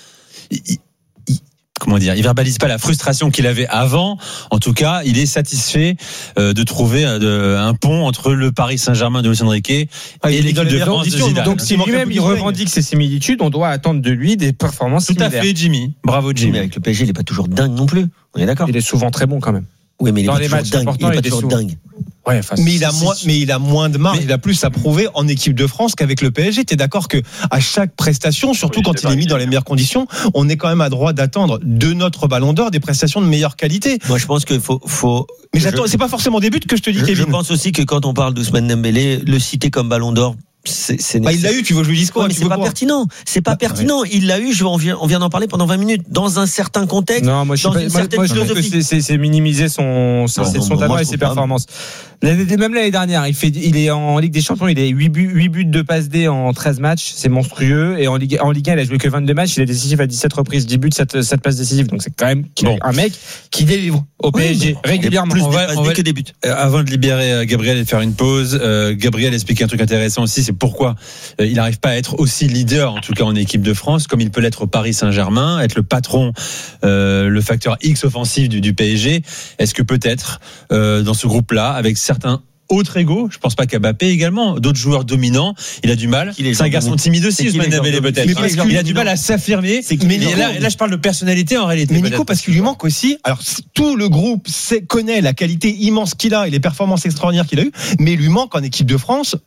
comment dire, il verbalise pas la frustration qu'il avait avant. En tout cas, il est satisfait de trouver un pont entre le Paris Saint-Germain de Luis Enrique et l'équipe de France de Zidane. Donc si lui-même il revendique ses similitudes, on doit attendre de lui des performances similaires. Tout à fait, Jimmy. Bravo, Jimmy. Mais avec le PSG, il est pas toujours dingue non plus. On est d'accord. Il est souvent très bon quand même. Oui, mais il est pas toujours dingue. Ouais, mais il a moins de marge, il a plus à prouver en équipe de France qu'avec le PSG. T'es d'accord que à chaque prestation, surtout quand il est mis dans les meilleures conditions, on est quand même à droit d'attendre de notre Ballon d'Or des prestations de meilleure qualité. Moi, je pense qu'il faut. Mais j'attends, c'est pas forcément des buts que je te dis, Kevin. Je pense aussi que quand on parle d'Ousmane Dembélé, le citer comme Ballon d'Or, il l'a eu, tu veux que je lui dise quoi? Ouais, mais c'est pas pertinent. C'est pas pertinent. Il l'a eu, on vient d'en parler pendant 20 minutes, dans un certain contexte. Non, moi, je c'est minimiser son talent et ses performances. Même l'année dernière, il est en Ligue des Champions, il a 8 buts de passes D en 13 matchs, c'est monstrueux. Et en Ligue 1, il a joué que 22 matchs, il est décisif à 17 reprises, 10 buts, 7 passes décisives. Donc c'est quand même un mec qui délivre au PSG régulièrement. On va que des buts. Avant de libérer Gabriel et de faire une pause, Gabriel explique un truc intéressant aussi, c'est pourquoi il n'arrive pas à être aussi leader, en tout cas en équipe de France, comme il peut l'être au Paris Saint-Germain, être le patron, le facteur X offensif du PSG. Est-ce que peut-être dans ce groupe-là, avec certains autres égaux, je pense pas qu'à Mbappé également, d'autres joueurs dominants, il a du mal. C'est un garçon timide aussi, Ousmane Dembélé peut-être. Il a du mal à s'affirmer. Mais là, je parle de personnalité en réalité. Mais Nico, parce qu'il lui manque aussi. Alors tout le groupe connaît la qualité immense qu'il a et les performances extraordinaires qu'il a eues, mais il lui manque en équipe de France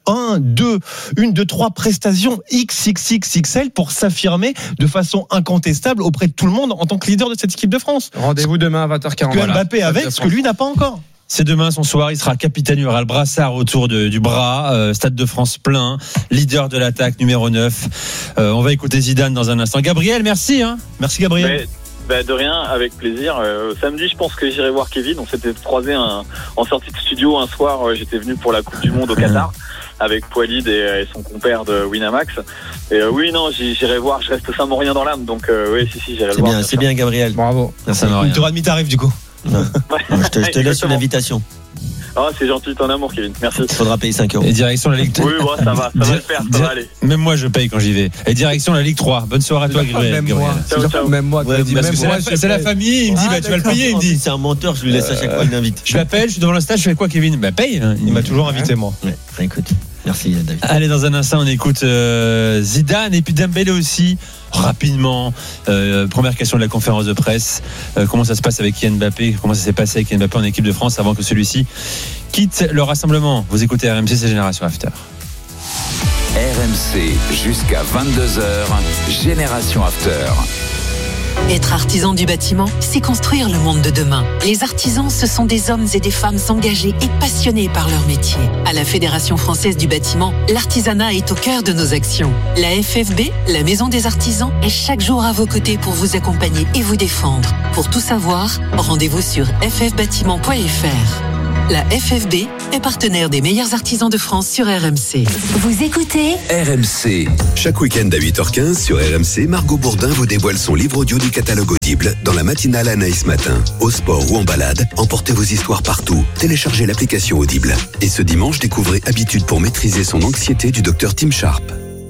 3 prestations XXXXL pour s'affirmer de façon incontestable auprès de tout le monde en tant que leader de cette équipe de France. Rendez-vous demain à 20h40. Que Mbappé avec, ce que lui n'a pas encore. C'est demain son soir, il sera capitaine, il aura le brassard autour du bras, Stade de France plein, leader de l'attaque numéro 9. On va écouter Zidane dans un instant. Gabriel, merci. Merci Gabriel. De rien, avec plaisir. Samedi, je pense que j'irai voir Kevin. On s'était croisés en sortie de studio un soir. J'étais venu pour la Coupe du Monde au Qatar. avec Poilid et son compère de Winamax. Et oui, non, j'irai voir. Je reste Saint-Maurien dans l'âme, donc oui, si, j'irai le voir. C'est bien, Gabriel. Bravo. Une tour et demi tarif du coup. Je te laisse une invitation. Ah, c'est gentil, ton amour, Kevin. Merci. Il faudra payer 5 €. Et direction la Ligue 3. Oui, bon, ça va le faire, ça va aller. Même moi, je paye quand j'y vais. Et direction la Ligue 3. Bonne soirée à toi, Gabriel. Ciao. Même moi, c'est la famille. Il me dit, tu vas le payer. Il me dit, c'est un menteur, je lui laisse à chaque fois une invite. Je l'appelle, je suis devant le stade, je fais quoi, Kevin? Paye. Il m'a toujours invité, moi. Ouais, écoute. Merci, David. Allez, dans un instant, on écoute Zidane et puis Dembélé aussi. Rapidement, première question de la conférence de presse. Comment ça se passe avec Kylian Mbappé? Comment ça s'est passé avec Kylian Mbappé en équipe de France avant que celui-ci quitte le rassemblement? Vous écoutez RMC, c'est Génération After. RMC jusqu'à 22h, Génération After. Être artisan du bâtiment, c'est construire le monde de demain. Les artisans, ce sont des hommes et des femmes engagés et passionnés par leur métier. À la Fédération française du bâtiment, l'artisanat est au cœur de nos actions. La FFB, la Maison des artisans, est chaque jour à vos côtés pour vous accompagner et vous défendre. Pour tout savoir, rendez-vous sur ffbâtiment.fr. La FFB est partenaire des meilleurs artisans de France sur RMC. Vous écoutez RMC. Chaque week-end à 8h15 sur RMC, Margot Bourdin vous dévoile son livre audio du catalogue Audible dans la matinale Anaïs Matin. Au sport ou en balade, emportez vos histoires partout. Téléchargez l'application Audible. Et ce dimanche, découvrez Habitude pour maîtriser son anxiété du docteur Tim Sharp.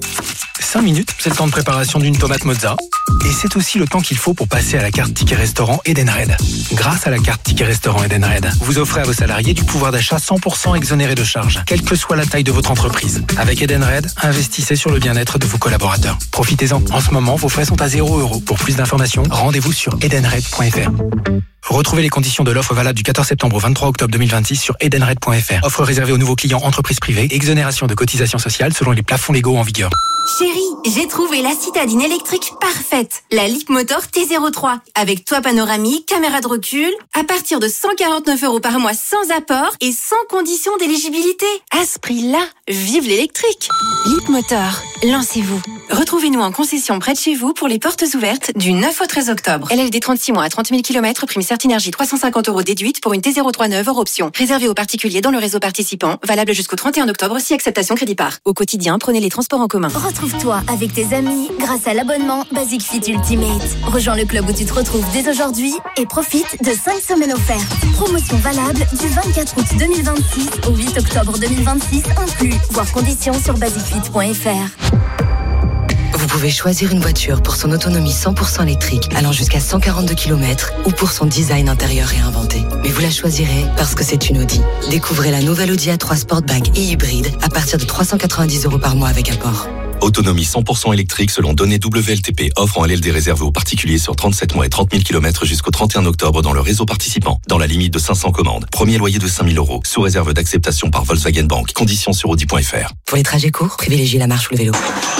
5 minutes, c'est le temps de préparation d'une tomate mozza. Et c'est aussi le temps qu'il faut pour passer à la carte Ticket Restaurant Edenred. Grâce à la carte Ticket Restaurant Edenred, vous offrez à vos salariés du pouvoir d'achat 100% exonéré de charges, quelle que soit la taille de votre entreprise. Avec Edenred, investissez sur le bien-être de vos collaborateurs. Profitez-en. En ce moment, vos frais sont à 0 €. Pour plus d'informations, rendez-vous sur edenred.fr. Retrouvez les conditions de l'offre valable du 14 septembre au 23 octobre 2026 sur edenred.fr. Offre réservée aux nouveaux clients entreprises privées. Exonération de cotisations sociales selon les plafonds légaux en vigueur. Chérie, j'ai trouvé la citadine électrique parfaite. La Leapmotor T03. Avec toit panoramique, caméra de recul. À partir de 149 € par mois sans apport et sans condition d'éligibilité. À ce prix-là, vive l'électrique. Leapmotor, lancez-vous. Retrouvez-nous en concession près de chez vous pour les portes ouvertes du 9 au 13 octobre. LLD 36 mois à 30 000 km, prime Certinergie 350 € déduite pour une T03 neuve hors option. Réservé aux particuliers dans le réseau participant. Valable jusqu'au 31 octobre si acceptation crédit par. Au quotidien, prenez les transports en commun. Retrouve-toi avec tes amis grâce à l'abonnement Basic Fit Ultimate. Rejoins le club où tu te retrouves dès aujourd'hui et profite de 5 semaines offertes. Promotion valable du 24 août 2026 au 8 octobre 2026 inclus. Voir conditions sur basicfit.fr. Vous pouvez choisir une voiture pour son autonomie 100% électrique allant jusqu'à 142 km ou pour son design intérieur réinventé. Mais vous la choisirez parce que c'est une Audi. Découvrez la nouvelle Audi A3 Sportback et hybride à partir de 390 € par mois avec apport. Autonomie 100% électrique selon données WLTP. Offre en LLD réservé aux particuliers sur 37 mois et 30 000 km jusqu'au 31 octobre dans le réseau participant. Dans la limite de 500 commandes. Premier loyer de 5 000 €. Sous réserve d'acceptation par Volkswagen Bank. Conditions sur Audi.fr. Pour les trajets courts, privilégiez la marche ou le vélo.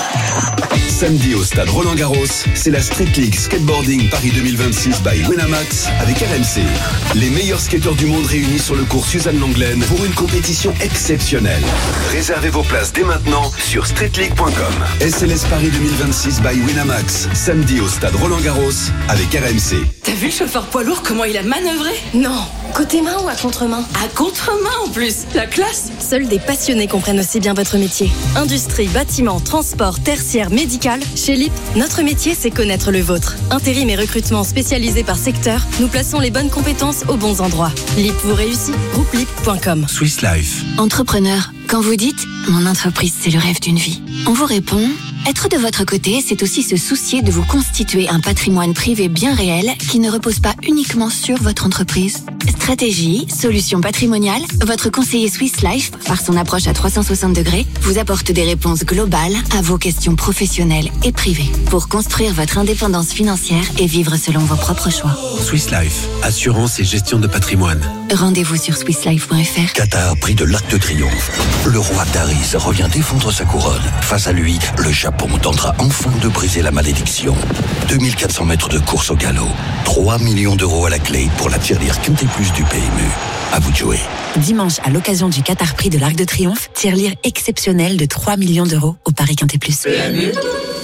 Samedi au stade Roland-Garros, c'est la Street League Skateboarding Paris 2026 by Winamax avec RMC. Les meilleurs skateurs du monde réunis sur le cours Suzanne Langlaine pour une compétition exceptionnelle. Réservez vos places dès maintenant sur streetleague.com. SLS Paris 2026 by Winamax, samedi au stade Roland-Garros avec RMC. T'as vu le chauffeur poids lourd, comment il a manœuvré? Non, côté main ou à contre-main? À contre-main en plus, la classe. Seuls des passionnés comprennent aussi bien votre métier. Industrie, bâtiment, transport, tertiaire, médical. Chez LIP, notre métier, c'est connaître le vôtre. Intérim et recrutement spécialisés par secteur, nous plaçons les bonnes compétences aux bons endroits. LIP vous réussit, groupe-lip.com. Swiss Life. Entrepreneur, quand vous dites « Mon entreprise, c'est le rêve d'une vie », on vous répond « Être de votre côté, c'est aussi se soucier de vous constituer un patrimoine privé bien réel qui ne repose pas uniquement sur votre entreprise. » Stratégie, solutions patrimoniales, votre conseiller Swiss Life, par son approche à 360 degrés, vous apporte des réponses globales à vos questions professionnelles et privées pour construire votre indépendance financière et vivre selon vos propres choix. Swiss Life, assurance et gestion de patrimoine. Rendez-vous sur swisslife.fr. Qatar, prix de l'Arc de Triomphe. Le roi Taris revient défendre sa couronne. Face à lui, le Japon tentera enfin de briser la malédiction. 2400 mètres de course au galop. 3 millions d'euros à la clé pour la tirelire Quintet Plus du PMU. À vous de jouer. Dimanche, à l'occasion du Qatar Prix de l'Arc de Triomphe, tirelire exceptionnelle de 3 millions d'euros au Paris Quintet Plus. PMU.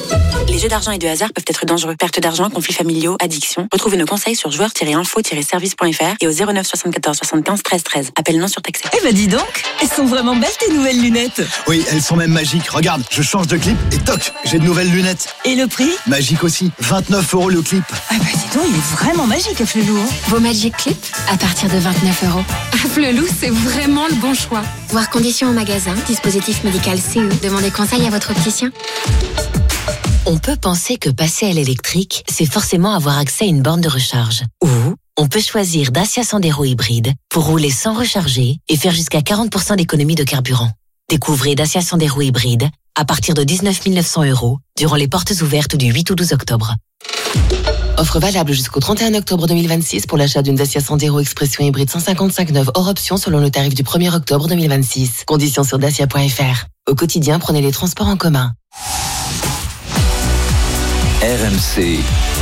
Les jeux d'argent et de hasard peuvent être dangereux. Perte d'argent, conflits familiaux, addiction. Retrouvez nos conseils sur joueurs-info-service.fr et au 09 74 75 13 13. Appel non surtaxé. Eh ben dis donc, elles sont vraiment belles tes nouvelles lunettes. Oui, elles sont même magiques. Regarde, je change de clip et toc, j'ai de nouvelles lunettes. Et le prix ? Magique aussi, 29 € le clip. Ah bah dis donc, il est vraiment magique à Flelou. Vos Magic Clips à partir de 29 €. À Flelou, c'est vraiment le bon choix. Voir conditions au magasin, dispositif médical CE. Demandez conseil à votre opticien. On peut penser que passer à l'électrique, c'est forcément avoir accès à une borne de recharge. Ou on peut choisir Dacia Sandero hybride pour rouler sans recharger et faire jusqu'à 40% d'économie de carburant. Découvrez Dacia Sandero hybride à partir de 19 900 € durant les portes ouvertes du 8 au 12 octobre. Offre valable jusqu'au 31 octobre 2026 pour l'achat d'une Dacia Sandero Expression hybride 155 neuve hors option selon le tarif du 1er octobre 2026. Conditions sur dacia.fr. Au quotidien, prenez les transports en commun. RMC,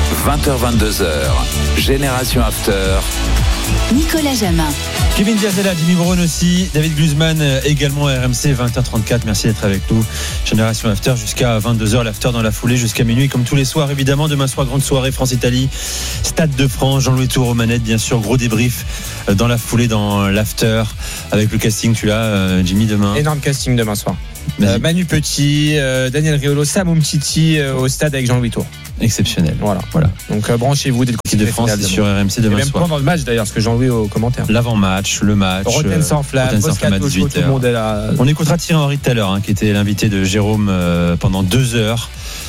20h-22h, Génération After. Nicolas Jamin. Kevin Diaz est là, Jimmy Brown aussi, David Guzman également à RMC, 20h34. Merci d'être avec nous. Génération After jusqu'à 22h, l'After dans la foulée jusqu'à minuit, comme tous les soirs évidemment. Demain soir, grande soirée France-Italie, Stade de France, Jean-Louis Tour aux manettes, bien sûr. Gros débrief dans la foulée, dans l'After, avec le casting. Tu l'as, Jimmy, demain? Énorme casting demain soir. Manu Petit, Daniel Riolo, Sam Umtiti au stade avec Jean-Louis Tour. Exceptionnel. Voilà. Donc branchez-vous dès le l'équipe de France sur RMC demain même soir. Pendant le match d'ailleurs, parce que Jean-Louis au commentaire. L'avant-match, le match. Rotten sans flamme, Moscato, tout le monde est là. On écoutera Thierry Henry tout à l'heure, qui était l'invité de Jérôme pendant 2 heures.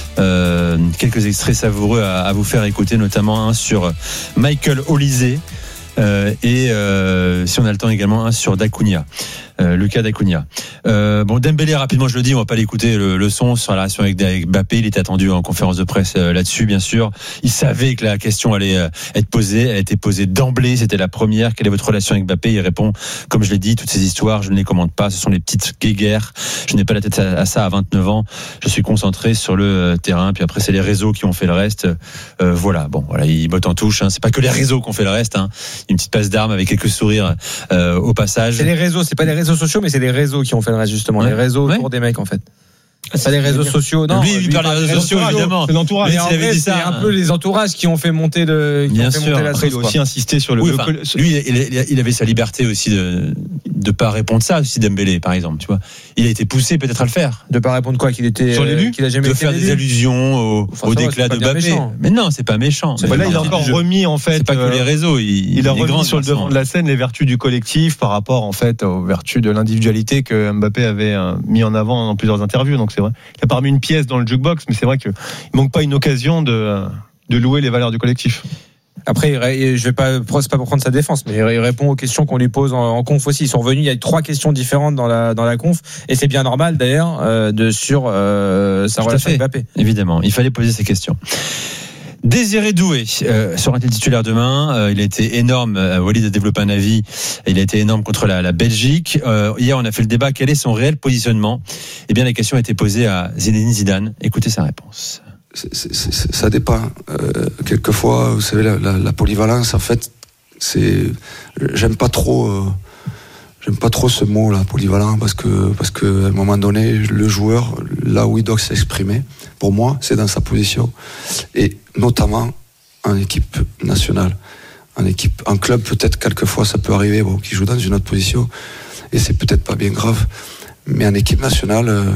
Quelques extraits savoureux à vous faire écouter, notamment un sur Michael Olise et si on a le temps également un sur Dacunia. Le cas d'Acuna. Dembélé, rapidement, je le dis, on va pas l'écouter le son sur la relation avec Mbappé. Il était attendu en conférence de presse là-dessus, bien sûr. Il savait que la question allait être posée. Elle a été posée d'emblée. C'était la première. Quelle est votre relation avec Mbappé? Il répond, comme je l'ai dit, toutes ces histoires, je ne les commente pas. Ce sont les petites guéguerres. Je n'ai pas la tête à ça à 29 ans. Je suis concentré sur le terrain. Puis après, c'est les réseaux qui ont fait le reste. Voilà. Il botte en touche. C'est pas que les réseaux qui ont fait le reste. Une petite passe d'armes avec quelques sourires au passage. C'est les réseaux. C'est pas les réseaux sociaux, mais c'est les réseaux qui ont fait le reste, justement. Les réseaux autour des mecs, en fait. C'est pas les réseaux sociaux. Non, lui, il parle des réseaux sociaux, évidemment. C'est l'entourage. Mais en vrai, c'est un peu les entourages qui ont fait monter Bien sûr. la Après, sauce. il a aussi insisté sur le. Lui, il avait sa liberté aussi de pas répondre ça, aussi Dembélé, par exemple. Tu vois, il a été poussé peut-être à le faire. De pas répondre quoi, qu'il était sur l'élu, qu'il a jamais de été faire des allusions au déclat de Mbappé. Mais non, c'est pas méchant. Là, il a encore remis en fait. C'est pas que les réseaux. Il a remis sur le devant de la scène les vertus du collectif par rapport en fait aux vertus de l'individualité que Mbappé avait mis en avant dans plusieurs interviews. Donc c'est vrai. Il a pas remis une pièce dans le jukebox, mais c'est vrai qu'il manque pas une occasion de louer les valeurs du collectif. Après, je vais pas, c'est pas pour prendre sa défense, mais il répond aux questions qu'on lui pose en conf aussi. Ils sont revenus, il y a 3 questions différentes dans la conf, et c'est bien normal d'ailleurs sur sa relation avec Mbappé. Évidemment, il fallait poser ces questions. Désiré Doué sera titulaire demain. Il a été énorme. Walid a développé un avis. Il a été énorme contre la Belgique. Hier, on a fait le débat. Quel est son réel positionnement? Eh bien, la question a été posée à Zinedine Zidane. Écoutez sa réponse. Ça dépend. Quelquefois, vous savez, la polyvalence, en fait, j'aime pas trop ce mot, là, polyvalent, parce que à un moment donné, le joueur, là où il doit s'exprimer, pour moi, c'est dans sa position, et notamment en équipe nationale, en club, peut-être quelquefois ça peut arriver, qu'il joue dans une autre position, et c'est peut-être pas bien grave, mais en équipe nationale,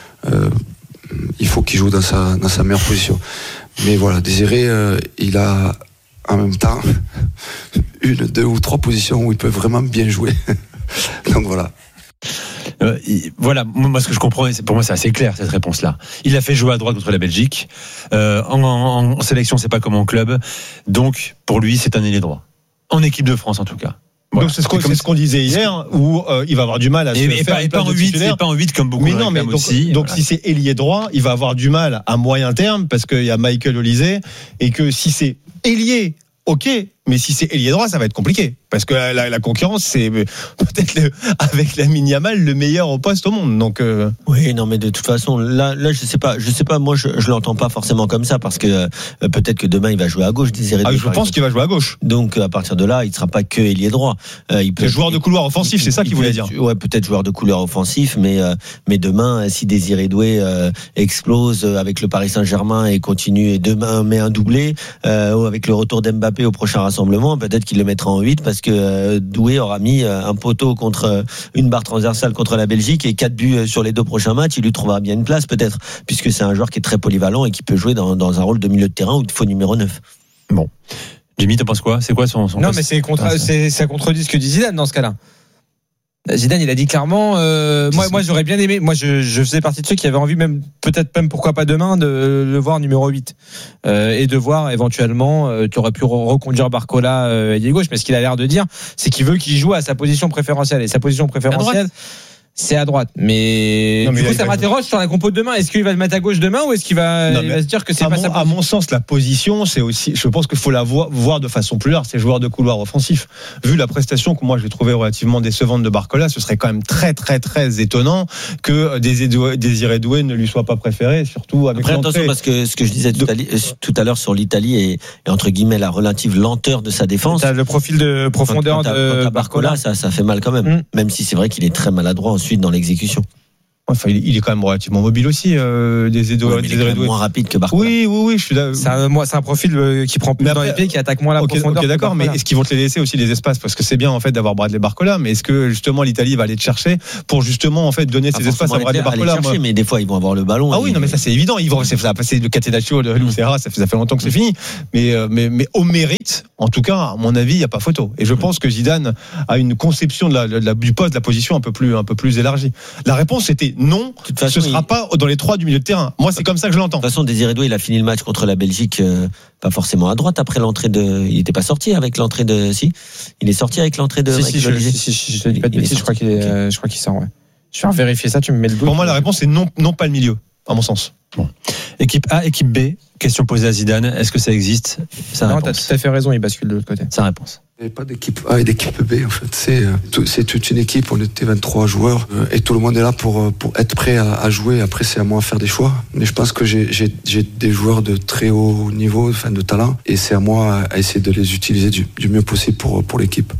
il faut qu'il joue dans sa meilleure position. Mais voilà, Désiré, il a en même temps 1, 2 ou 3 positions où il peut vraiment bien jouer. Donc voilà. Voilà, moi ce que je comprends, pour moi c'est assez clair cette réponse-là. Il a fait jouer à droite contre la Belgique. En sélection, c'est pas comme en club. Donc pour lui, c'est un ailier droit. En équipe de France en tout cas. Voilà. Donc c'est ce qu'on disait hier, où il va avoir du mal à se faire et pas en 8, c'est pas en 8 comme beaucoup. Mais non, mais donc voilà. Si c'est ailier droit, il va avoir du mal à moyen terme parce qu'il y a Michael Olise, et que si c'est ailier, ok, mais si c'est ailier droit, ça va être compliqué. Parce que la concurrence, c'est peut-être avec Lamine Yamal le meilleur au poste au monde. Donc oui, non, mais de toute façon, là, je sais pas. Moi, je l'entends pas forcément comme ça parce que peut-être que demain il va jouer à gauche. Je pense qu'il va jouer à gauche. Donc à partir de là, il ne sera pas que ailier droit. Il peut joueur de couloir offensif, c'est ça qu'il voulait dire. Ouais, peut-être joueur de couloir offensif, mais demain, si Désiré Doué explose avec le Paris Saint-Germain et continue et demain met un doublé, ou avec le retour d'Mbappé au prochain rassemblement, peut-être qu'il le mettra en 8 parce que Doué aura mis un poteau contre une barre transversale contre la Belgique et 4 buts sur les 2 prochains matchs. Il lui trouvera bien une place peut-être, puisque c'est un joueur qui est très polyvalent et qui peut jouer dans un rôle de milieu de terrain ou de faux numéro 9. Bon. Jimmy, t'en penses quoi ? C'est quoi son Non, mais ça contredit ce que dit Zidane dans ce cas-là. Zidane, il a dit clairement, moi j'aurais bien aimé, moi je faisais partie de ceux qui avaient envie, peut-être pourquoi pas demain, de le voir numéro 8 et de voir éventuellement tu aurais pu reconduire Barcola ailier gauche, mais ce qu'il a l'air de dire, c'est qu'il veut qu'il joue à sa position préférentielle, et sa position préférentielle c'est à droite, mais du coup ça m'interroge sur la compo de demain. Est-ce qu'il va le mettre à gauche demain, ou est-ce qu'il va se dire que c'est pas sa position ? À mon sens, la position, c'est aussi, je pense qu'il faut la voir de façon plus large. C'est joueur de couloir offensif. Vu la prestation que moi j'ai trouvé relativement décevante de Barcola, ce serait quand même très très très étonnant que Désiré Doué ne lui soit pas préféré, surtout avec l'entrée. Attention, parce que ce que je disais tout à l'heure sur l'Italie et entre guillemets la relative lenteur de sa défense. T'as le profil de profondeur de Barcola, ça fait mal quand même. Même si c'est vrai qu'il est très maladroit dans l'exécution. Enfin, il est quand même relativement mobile aussi. Il est moins rapide que Barcola. Oui, je suis là. C'est un profil qui prend plus dans les pieds, qui attaque moins la profondeur. Ok, d'accord, mais est-ce qu'ils vont te les laisser aussi les espaces ? Parce que c'est bien en fait d'avoir Bradley Barcola, mais est-ce que justement l'Italie va aller te chercher pour justement en fait donner ces espaces à Bradley Barcola ? Mais des fois ils vont avoir le ballon. Ah oui, non, mais ça c'est évident. Ça va passer de Catenaccio, de Lucera, ça fait longtemps que c'est fini. Mais au mérite, en tout cas, à mon avis, il n'y a pas photo. Et je pense que Zidane a une conception du poste, de la position un peu plus élargie. La réponse était non. Ce ne sera pas dans les 3 du milieu de terrain. Moi, c'est comme ça que je l'entends. De toute façon, Désiré Doué, il a fini le match contre la Belgique, pas forcément à droite après l'entrée de. Il n'était pas sorti avec l'entrée de. Si, il est sorti avec l'entrée de. Si, je te dis pas de bêtises, je crois qu'il sort. Ouais. Je vais vérifier ça. Tu me mets le doute. Pour moi, la réponse est non, pas le milieu, à mon sens. Bon. Équipe A, équipe B. Question posée à Zidane. Est-ce que ça existe ? Non, t'as tout à fait raison. Il bascule de l'autre côté. Sa réponse. Il n'y avait pas d'équipe A et d'équipe B en fait. C'est toute une équipe, on était 23 joueurs et tout le monde est là pour être prêt à jouer. Après c'est à moi de faire des choix. Mais je pense que j'ai des joueurs de très haut niveau, de talent, et c'est à moi à essayer de les utiliser du mieux possible pour l'équipe.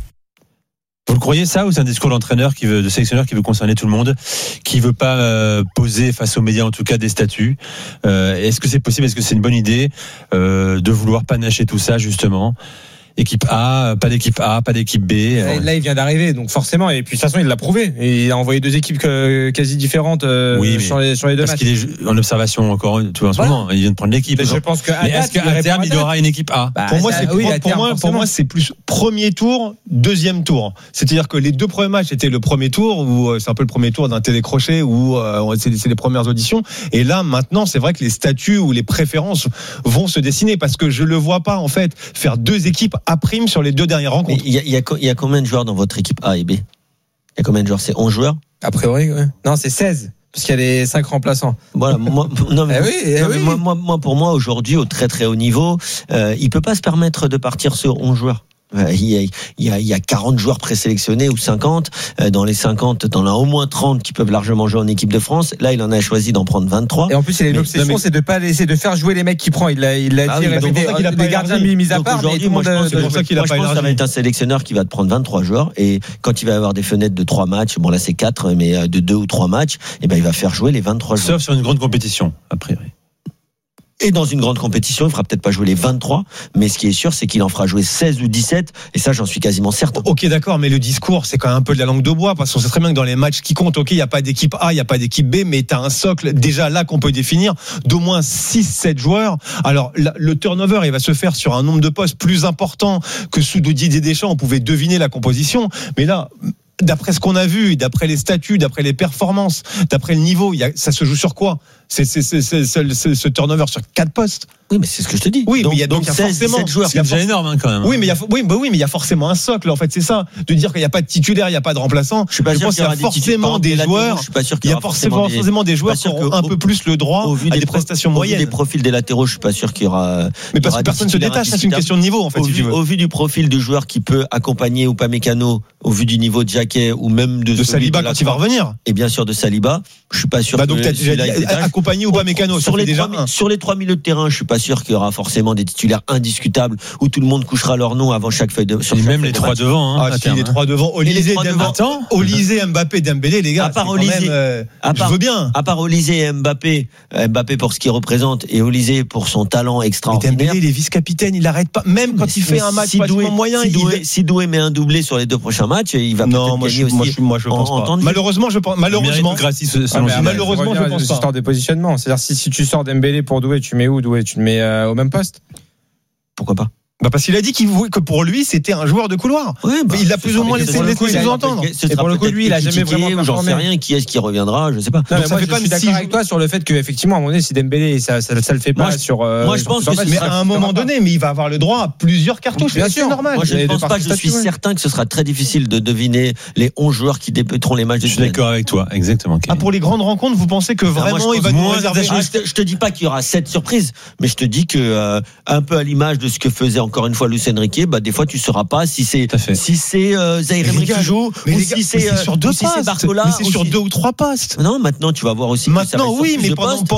Vous le croyez ça, ou c'est un discours de sélectionneur qui veut concerner tout le monde, qui veut pas poser face aux médias en tout cas des statuts ? Est-ce que c'est possible ? Est-ce que c'est une bonne idée de vouloir panacher tout ça justement ? Équipe A, pas d'équipe A, pas d'équipe B. Là, il vient d'arriver, donc forcément, et puis de toute façon, il l'a prouvé. Et il a envoyé 2 équipes quasi différentes sur les 2 matchs. Parce qu'il est en observation encore, tu vois, en ce moment. Il vient de prendre l'équipe. Je pense que est-ce qu'à terme, il y aura une équipe A ? Pour moi, c'est plus premier tour, deuxième tour. C'est-à-dire que les 2 premiers matchs étaient le premier tour, où c'est un peu le premier tour d'un télécrochet, où c'est les premières auditions. Et là, maintenant, c'est vrai que les statuts ou les préférences vont se dessiner, parce que je le vois pas, en fait, faire 2 équipes à prime sur les 2 dernières rencontres. Il y a combien de joueurs dans votre équipe A et B ? Il y a combien de joueurs ? C'est 11 joueurs ? A priori, ouais. Non, c'est 16. Parce qu'il y a les 5 remplaçants. Voilà, moi, pour moi, aujourd'hui, au très très haut niveau, il peut pas se permettre de partir sur 11 joueurs. Il y a 40 joueurs présélectionnés ou 50. Dans les 50, t'en as au moins 30 qui peuvent largement jouer en équipe de France. Là, il en a choisi d'en prendre 23. Et en plus, il a une obsession, c'est de pas laisser de faire jouer les mecs qui prend. Il l'a dit, des gardiens mis à part. Aujourd'hui, moi, je pense que ça va être un sélectionneur qui va te prendre 23 joueurs. Et quand il va y avoir des fenêtres de 3 matchs, bon là c'est 4, mais de 2 ou 3 matchs, et ben il va faire jouer les 23 joueurs. Sauf sur une grande compétition, a priori. Et dans une grande compétition, il fera peut-être pas jouer les 23, mais ce qui est sûr, c'est qu'il en fera jouer 16 ou 17, et ça, j'en suis quasiment certain. Ok, d'accord, mais le discours, c'est quand même un peu de la langue de bois, parce qu'on sait très bien que dans les matchs qui comptent, ok, il n'y a pas d'équipe A, il n'y a pas d'équipe B, mais tu as un socle déjà là qu'on peut définir d'au moins 6-7 joueurs. Alors, le turnover, il va se faire sur un nombre de postes plus important que sous Didier Deschamps, on pouvait deviner la composition, mais là, d'après ce qu'on a vu, d'après les statuts, d'après les performances, d'après le niveau, ça se joue sur quoi ? ce turnover sur 4 postes. Oui, mais c'est ce que je te dis. Oui, donc, mais il y a donc 16 joueurs. C'est déjà énorme, hein, quand même. Oui, mais il y a forcément un socle. En fait, c'est ça. De dire qu'il n'y a pas de titulaire, il n'y a pas de remplaçant. Je pense qu'il y a forcément des joueurs. Je suis pas sûr qu'il y aura forcément des joueurs qui auront un peu plus le droit à des prestations moyennes. Au vu des profils des latéraux, je suis pas sûr qu'il y aura. Mais parce que personne ne se détache, c'est une question de niveau, en fait. Au vu du profil du joueur qui peut accompagner Upamecano, au vu du niveau de Jacquet ou même de Saliba quand il va revenir. Et bien sûr de Saliba, je suis pas sûr. Donc accompagner Upamecano sur les 3 milieux de terrain, je suis pas sûr qu'il y aura forcément des titulaires indiscutables où tout le monde couchera leur nom avant chaque feuille de. Et même les 3 devant. Les 3 devant. Olysée, Mbappé, Dembélé, les gars. À part Olysée, je veux bien. À part Olysée et Mbappé pour ce qu'il représente et Olysée pour son talent extraordinaire. Dembélé, il est vice-capitaine, il n'arrête pas. Même quand il fait un match moyen, si Doué met un doublé sur les 2 prochains matchs, il va peut-être gagner aussi. Moi, je pense pas. Malheureusement, je pense. Malheureusement, je pense pas. Histoire de positionnement. C'est-à-dire si tu sors Dembélé pour Doué, tu mets où Doué? Tu le mets au même poste? Pourquoi pas? Parce qu'il a dit que pour lui c'était un joueur de couloir. Oui, il a plus ou moins laissé sous-entendre. Et pour le coup, lui, il a jamais vraiment. J'en sais rien. Qui est-ce qui reviendra? Je sais pas. Non, moi, je suis d'accord avec toi sur le fait qu'effectivement, à un moment donné, si Dembélé, ça le fait pas sur. Moi, je pense que mais à un moment donné, mais il va avoir le droit à plusieurs cartouches. Bien sûr, c'est normal. Moi, je ne pense pas. Je suis certain que ce sera très difficile de deviner les 11 joueurs qui débuteront les matchs. Je suis d'accord avec toi, exactement. Pour les grandes rencontres, vous pensez que vraiment il va nous réserver? Je te dis pas qu'il y aura 7 surprises, mais je te dis que un peu à l'image de ce que faisait encore une fois Luis Enrique, des fois tu sauras pas si c'est Zaïre Emery qui joue ou si c'est Barcola. Mais c'est sur 2 ou 3 postes. Non, maintenant tu vas voir aussi. Maintenant oui, mais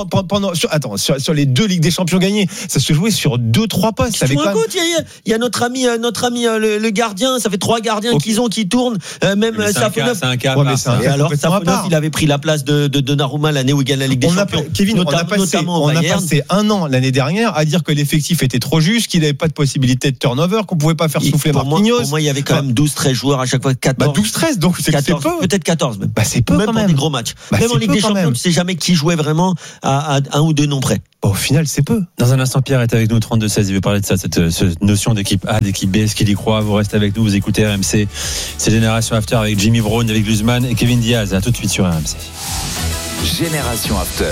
sur les 2 Ligues des Champions gagnées, ça se jouait sur 2-3 postes. Il y a notre ami le gardien, ça fait 3 gardiens qui tournent, même Safonov. Et alors Safonov, il avait pris la place de Donnarumma l'année où il gagne la Ligue des Champions. Kevin, on a passé un an l'année dernière à dire que l'effectif était trop juste, qu'il n'avait pas de possibilité de turnover, qu'on pouvait pas faire souffler Marquinhos. Pour moi, il y avait quand même 12-13 joueurs à chaque fois, 14. 12-13, donc c'est 14, peu. Peut-être 14 même. C'est peu même quand pour même. Des gros matchs. Même en Ligue des Champions, tu sais jamais qui jouait vraiment à 1 ou 2 noms près. Au final, c'est peu. Dans un instant, Pierre est avec nous, 32-16. Il veut parler de ça, cette notion d'équipe A, d'équipe B. Est-ce qu'il y croit? Vous restez avec nous, vous écoutez RMC. C'est Génération After avec Jimmy Brown, avec Guzman et Kevin Diaz. À tout de suite sur RMC. Génération After.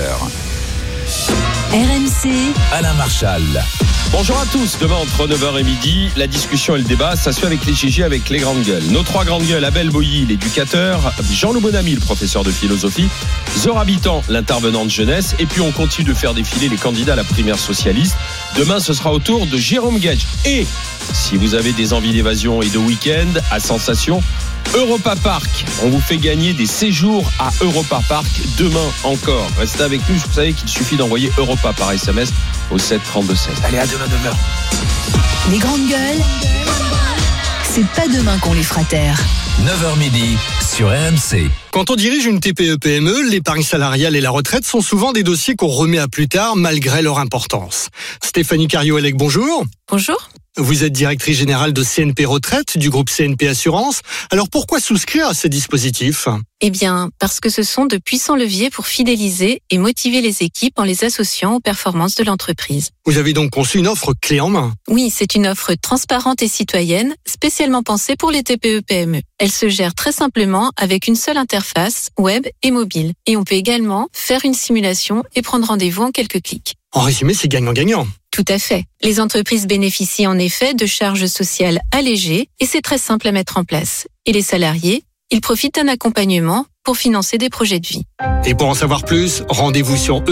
RMC. Alain Marchal. Bonjour à tous. Demain, entre 9h et midi, la discussion et le débat, ça se fait avec les GG, avec les grandes gueules. Nos 3 grandes gueules, Abel Boilly, l'éducateur, Jean-Loup Bonamy, le professeur de philosophie, Zora Bitan, l'intervenant de jeunesse, et puis on continue de faire défiler les candidats à la primaire socialiste. Demain, ce sera au tour de Jérôme Gage. Et si vous avez des envies d'évasion et de week-end à sensation, Europa Park, on vous fait gagner des séjours à Europa Park demain encore. Restez avec nous, vous savez qu'il suffit d'envoyer Europa par SMS au 7 32 16. Allez, à demain 9h. Les grandes gueules, c'est pas demain qu'on les fera taire. 9h midi sur RMC. Quand on dirige une TPE-PME, l'épargne salariale et la retraite sont souvent des dossiers qu'on remet à plus tard malgré leur importance. Stéphanie Cario-Elec, bonjour. Bonjour. Vous êtes directrice générale de CNP Retraite du groupe CNP Assurance. Alors pourquoi souscrire à ces dispositifs ? Eh bien, parce que ce sont de puissants leviers pour fidéliser et motiver les équipes en les associant aux performances de l'entreprise. Vous avez donc conçu une offre clé en main ? Oui, c'est une offre transparente et citoyenne, spécialement pensée pour les TPE-PME. Elle se gère très simplement avec une seule interface, web et mobile. Et on peut également faire une simulation et prendre rendez-vous en quelques clics. En résumé, c'est gagnant-gagnant. Tout à fait. Les entreprises bénéficient en effet de charges sociales allégées et c'est très simple à mettre en place. Et les salariés, ils profitent d'un accompagnement pour financer des projets de vie. Et pour en savoir plus, rendez-vous sur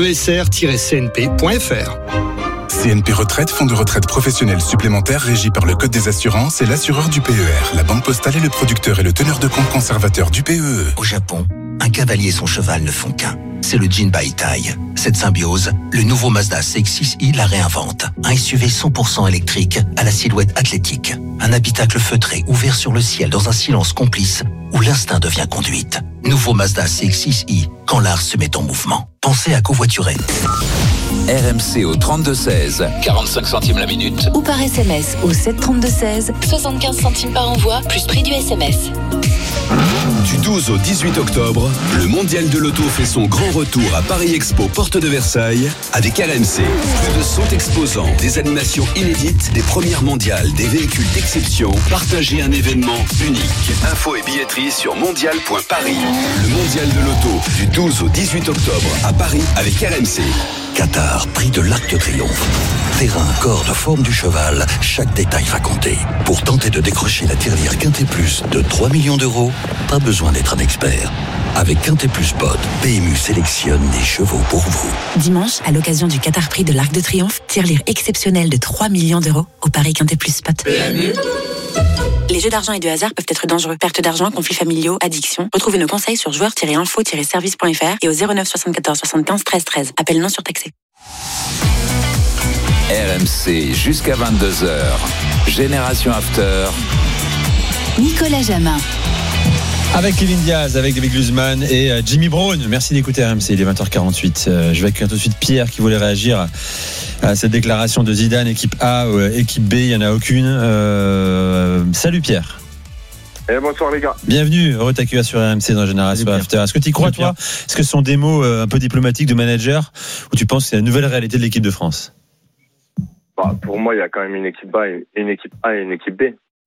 esr-cnp.fr. CNP Retraite, fonds de retraite professionnel supplémentaire régi par le Code des assurances et l'assureur du PER. La Banque Postale est le producteur et le teneur de compte conservateur du PEE. Au Japon, un cavalier et son cheval ne font qu'un. C'est le Jinbaitai. Cette symbiose, le nouveau Mazda CX-6i la réinvente. Un SUV 100% électrique à la silhouette athlétique. Un habitacle feutré ouvert sur le ciel dans un silence complice où l'instinct devient conduite. Nouveau Mazda CX-6i, quand l'art se met en mouvement. Pensez à covoiturer. RMC au 32-16, 45 centimes la minute. Ou par SMS au 732-16, 75 centimes par envoi, plus prix du SMS. Du 12 au 18 octobre, le Mondial de l'Auto fait son grand retour à Paris Expo, porte de Versailles, avec RMC. Plus de 100 exposants, des animations inédites, des premières mondiales, des véhicules d'exception. Partagez un événement unique. Infos et billetterie sur mondial.paris. Le Mondial de l'Auto, du 12 au 18 octobre, à Paris, avec RMC. Qatar, prix de l'Arc de Triomphe. Terrain, corde, forme du cheval, chaque détail va compter. Pour tenter de décrocher la tirelire Quintet Plus de 3 millions d'euros, pas besoin d'être un expert. Avec Quintet Plus Pod, PMU sélectionne des chevaux pour vous. Dimanche, à l'occasion du Qatar Prix de l'Arc de Triomphe, tirelire exceptionnelle de 3 millions d'euros au Paris Quintet Plus Spot. PMU. Les jeux d'argent et de hasard peuvent être dangereux. Perte d'argent, conflits familiaux, addiction. Retrouvez nos conseils sur joueurs-info-service.fr et au 09 74 75 13 13. Appel non surtaxé. RMC jusqu'à 22h. Génération After. Nicolas Jamin. Avec Kevin Diaz, avec David Guzman et Jimmy Brown. Merci d'écouter RMC, il est 20h48. Je vais accueillir tout de suite Pierre qui voulait réagir à cette déclaration de Zidane, équipe A, équipe B, il n'y en a aucune. Salut Pierre. Bonsoir les gars. Bienvenue, heureux de t'accueillir sur RMC dans Génération After. Est-ce que tu y crois toi ? Est-ce que ce sont des mots un peu diplomatiques de manager ou tu penses que c'est la nouvelle réalité de l'équipe de France ? Pour moi, il y a quand même une équipe A et une équipe B.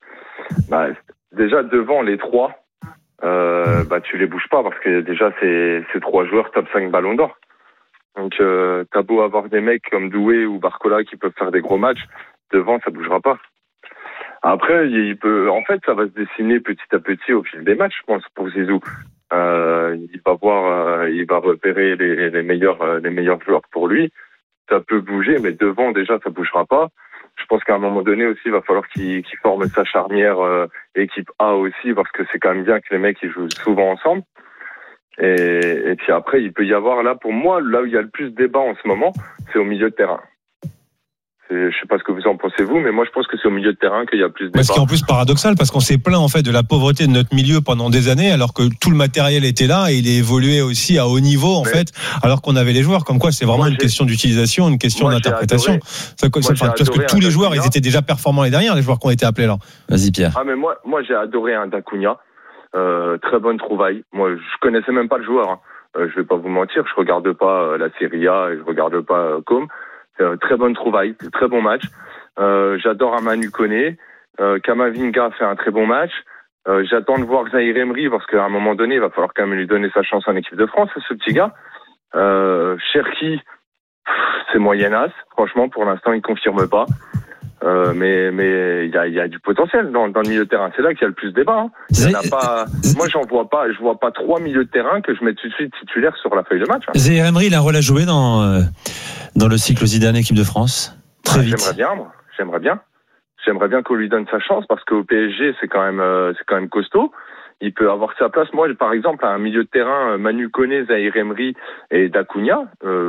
Déjà devant les trois, tu les bouges pas parce que déjà c'est trois joueurs top 5 ballons d'or. Donc t'as beau avoir des mecs comme Doué ou Barcola qui peuvent faire des gros matchs, devant ça bougera pas. Après ça va se dessiner petit à petit au fil des matchs, je pense, pour Zizou. Il va repérer les meilleurs joueurs pour lui. Ça peut bouger, mais devant déjà ça bougera pas. Je pense qu'à un moment donné aussi, il va falloir qu'il forme sa charnière équipe A aussi, parce que c'est quand même bien que les mecs ils jouent souvent ensemble. Et puis après, il peut y avoir là, pour moi, là où il y a le plus de débat en ce moment, c'est au milieu de terrain. Je sais pas ce que vous en pensez vous, mais moi je pense que c'est au milieu de terrain qu'il y a plus de débat. Ce qui est en plus paradoxal, parce qu'on s'est plaint en fait de la pauvreté de notre milieu pendant des années, alors que tout le matériel était là et il est évolué aussi à haut niveau en fait, alors qu'on avait les joueurs. Comme quoi, c'est vraiment une question d'utilisation, une question d'interprétation. Parce que tous les joueurs, ils étaient déjà performants les dernières, les joueurs qui ont été appelés là. Vas-y Pierre. Mais moi j'ai adoré un D'Acunha, très bonne trouvaille. Moi je connaissais même pas le joueur. Je vais pas vous mentir, je regarde pas la Serie A et je regarde pas Com. Très bonne trouvaille, très bon match. J'adore un Manu Koné. Kamavinga fait un très bon match. J'attends de voir Zahir Emery parce qu'à un moment donné, il va falloir quand même lui donner sa chance en équipe de France, ce petit gars. Cherki, c'est moyenasse. Franchement, pour l'instant, il confirme pas. Mais il y a du potentiel dans le milieu de terrain. C'est là qu'il y a le plus de débat. Moi, je vois pas trois milieux de terrain que je mets tout de suite titulaire sur la feuille de match. Zahir Emery, il a un rôle à jouer dans le cycle Zidane équipe de France. Très vite. J'aimerais bien qu'on lui donne sa chance parce qu'au PSG, c'est quand même costaud. Il peut avoir sa place. Moi, par exemple, à un milieu de terrain, Manu Koné, Zahir Emery et D'Acunha,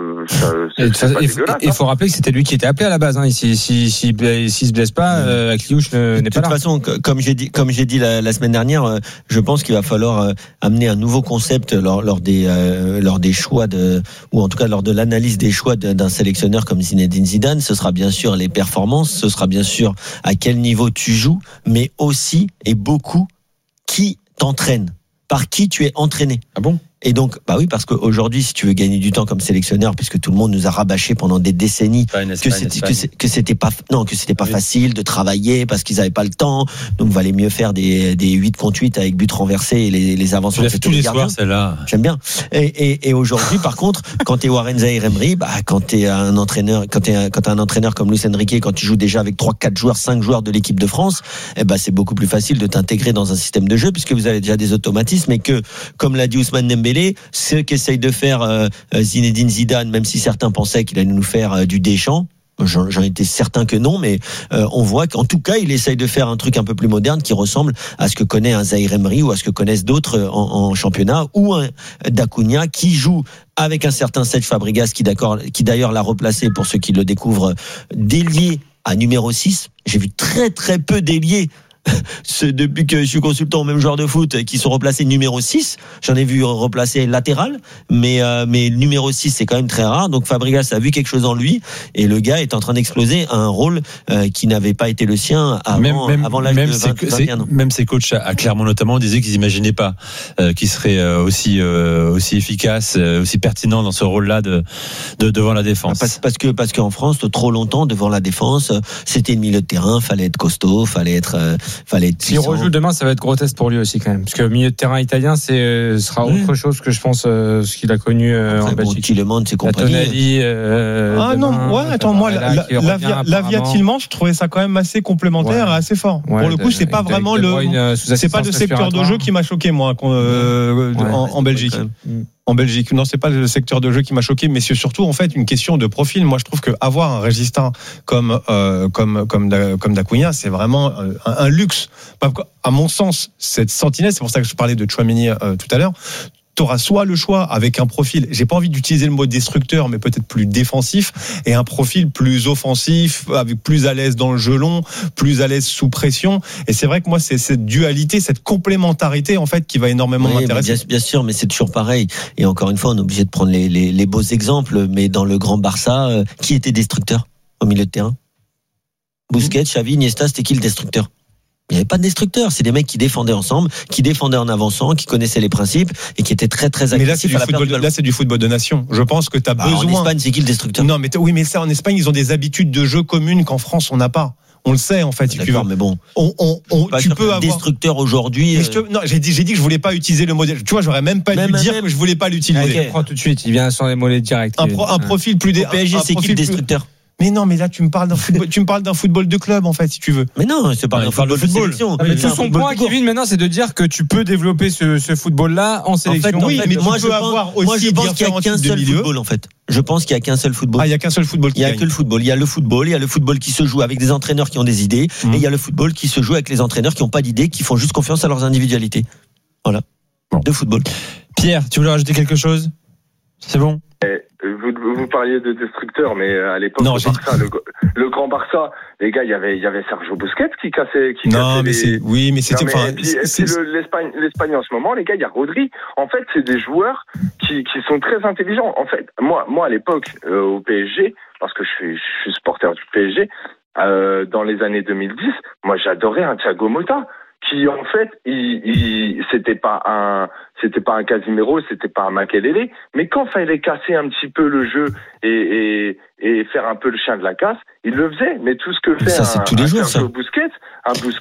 il faut rappeler que c'était lui qui était appelé à la base. S'il se blesse pas, Akliouche n'est pas là. De toute façon, comme j'ai dit la semaine dernière, je pense qu'il va falloir amener un nouveau concept lors des choix ou en tout cas lors de l'analyse des choix d'un sélectionneur comme Zinedine Zidane. Ce sera bien sûr les performances, ce sera bien sûr à quel niveau tu joues, mais aussi et beaucoup qui t'entraîne, par qui tu es entraîné. Ah bon ? Et donc, oui, parce qu'aujourd'hui, si tu veux gagner du temps comme sélectionneur, puisque tout le monde nous a rabâché pendant des décennies que c'était pas facile de travailler parce qu'ils avaient pas le temps, donc il valait mieux faire des 8 contre 8 avec but renversé et les avancements. Tous les soirs, celle-là. J'aime bien. Et aujourd'hui, par contre, quand t'es Warren Zahir Emery, quand t'es un entraîneur, quand t'as un entraîneur comme Luis Enrique, quand tu joues déjà avec 3, 4 joueurs, 5 joueurs de l'équipe de France, c'est beaucoup plus facile de t'intégrer dans un système de jeu puisque vous avez déjà des automatismes et que, comme l'a dit Ousmane Dembélé, ce qu'essaye de faire Zinedine Zidane, même si certains pensaient qu'il allait nous faire du Deschamps, j'en étais certain que non, mais on voit qu'en tout cas il essaye de faire un truc un peu plus moderne qui ressemble à ce que connaît un Zahir Emery ou à ce que connaissent d'autres en championnat, ou un D'Acunha qui joue avec un certain Cesc Fabregas qui d'ailleurs l'a replacé, pour ceux qui le découvrent, d'ailier à numéro 6. J'ai vu très très peu d'ailiers depuis que je suis consultant, même joueur de foot, qui sont replacés numéro 6. J'en ai vu replacer latéral, mais numéro 6, c'est quand même très rare. Donc Fabregas a vu quelque chose en lui, et le gars est en train d'exploser à un rôle qui n'avait pas été le sien avant l'âge de 21 ans. Même ses coachs à Clermont notamment disaient qu'ils n'imaginaient pas qu'il serait aussi efficace, aussi pertinent dans ce rôle-là devant la défense. Parce qu'en France, trop longtemps devant la défense, c'était le milieu de terrain, fallait être costaud, fallait être puissant. S'il rejoue demain, ça va être grotesque pour lui aussi quand même, parce que milieu de terrain italien, sera autre chose que je pense ce qu'il a connu en Belgique. Tielemans, c'est compagnie. Lavia Tielemans, je trouvais ça quand même assez complémentaire et assez fort. Pour le coup, c'est pas vraiment c'est pas le secteur de jeu qui m'a choqué moi en Belgique. En Belgique, non, c'est pas le secteur de jeu qui m'a choqué, mais c'est surtout en fait une question de profil. Moi, je trouve que avoir un résistant comme Dacunia, c'est vraiment un luxe. À mon sens, cette sentinelle, c'est pour ça que je parlais de Tchouaméni tout à l'heure. T'auras soit le choix avec un profil, j'ai pas envie d'utiliser le mot destructeur, mais peut-être plus défensif, et un profil plus offensif, avec plus à l'aise dans le jeu long, plus à l'aise sous pression. Et c'est vrai que moi, c'est cette dualité, cette complémentarité, en fait, qui va énormément m'intéresser. Bien sûr, mais c'est toujours pareil. Et encore une fois, on est obligé de prendre les beaux exemples, mais dans le grand Barça, qui était destructeur au milieu de terrain? Busquets, Xavi, Iniesta, c'était qui le destructeur? Il n'y avait pas de destructeur, c'est des mecs qui défendaient ensemble, qui défendaient en avançant, qui connaissaient les principes et qui étaient très très agressifs. Mais là, c'est du football de nation. Je pense que tu as besoin. En Espagne, c'est qui le destructeur? Non, mais mais ça, en Espagne, ils ont des habitudes de jeu communes qu'en France, on n'a pas. On le sait, en fait. D'accord, mais bon. Tu peux avoir. Destructeur aujourd'hui. Non, j'ai dit que je voulais pas utiliser le modèle. Tu vois, j'aurais même pas dû dire que je voulais pas l'utiliser. Il prend tout de suite, il vient sur les mollets directs. Un profil plus PSG, c'est qui le destructeur? Mais non, mais là tu me parles d'un football de club en fait, si tu veux. Mais non, c'est pas un football de sélection. Mais tout son point, Kevin, maintenant, c'est de dire que tu peux développer ce football-là en sélection. En fait, mais moi je pense qu'il y a qu'un seul football en fait. Je pense qu'il y a qu'un seul football. Il y a qu'un seul football. Il y a que le football. Il y a le football qui se joue avec des entraîneurs qui ont des idées, et il y a le football qui se joue avec les entraîneurs qui n'ont pas d'idées, qui font juste confiance à leurs individualités. Voilà. De football. Pierre, tu voulais rajouter quelque chose? C'est bon. Vous parliez de destructeur, mais à l'époque, le grand Barça, les gars, il y avait Sergio Busquets qui cassait. L'Espagne en ce moment, les gars, il y a Rodri. En fait, c'est des joueurs qui sont très intelligents. En fait, moi à l'époque, au PSG, parce que je suis supporter du PSG, dans les années 2010, moi j'adorais un Thiago Motta. Qui en fait, c'était pas un Casemiro, c'était pas un Makelele, mais quand fallait casser un petit peu le jeu et faire un peu le chien de la casse, il le faisait. Mais tout ce que fait Sergio Busquets,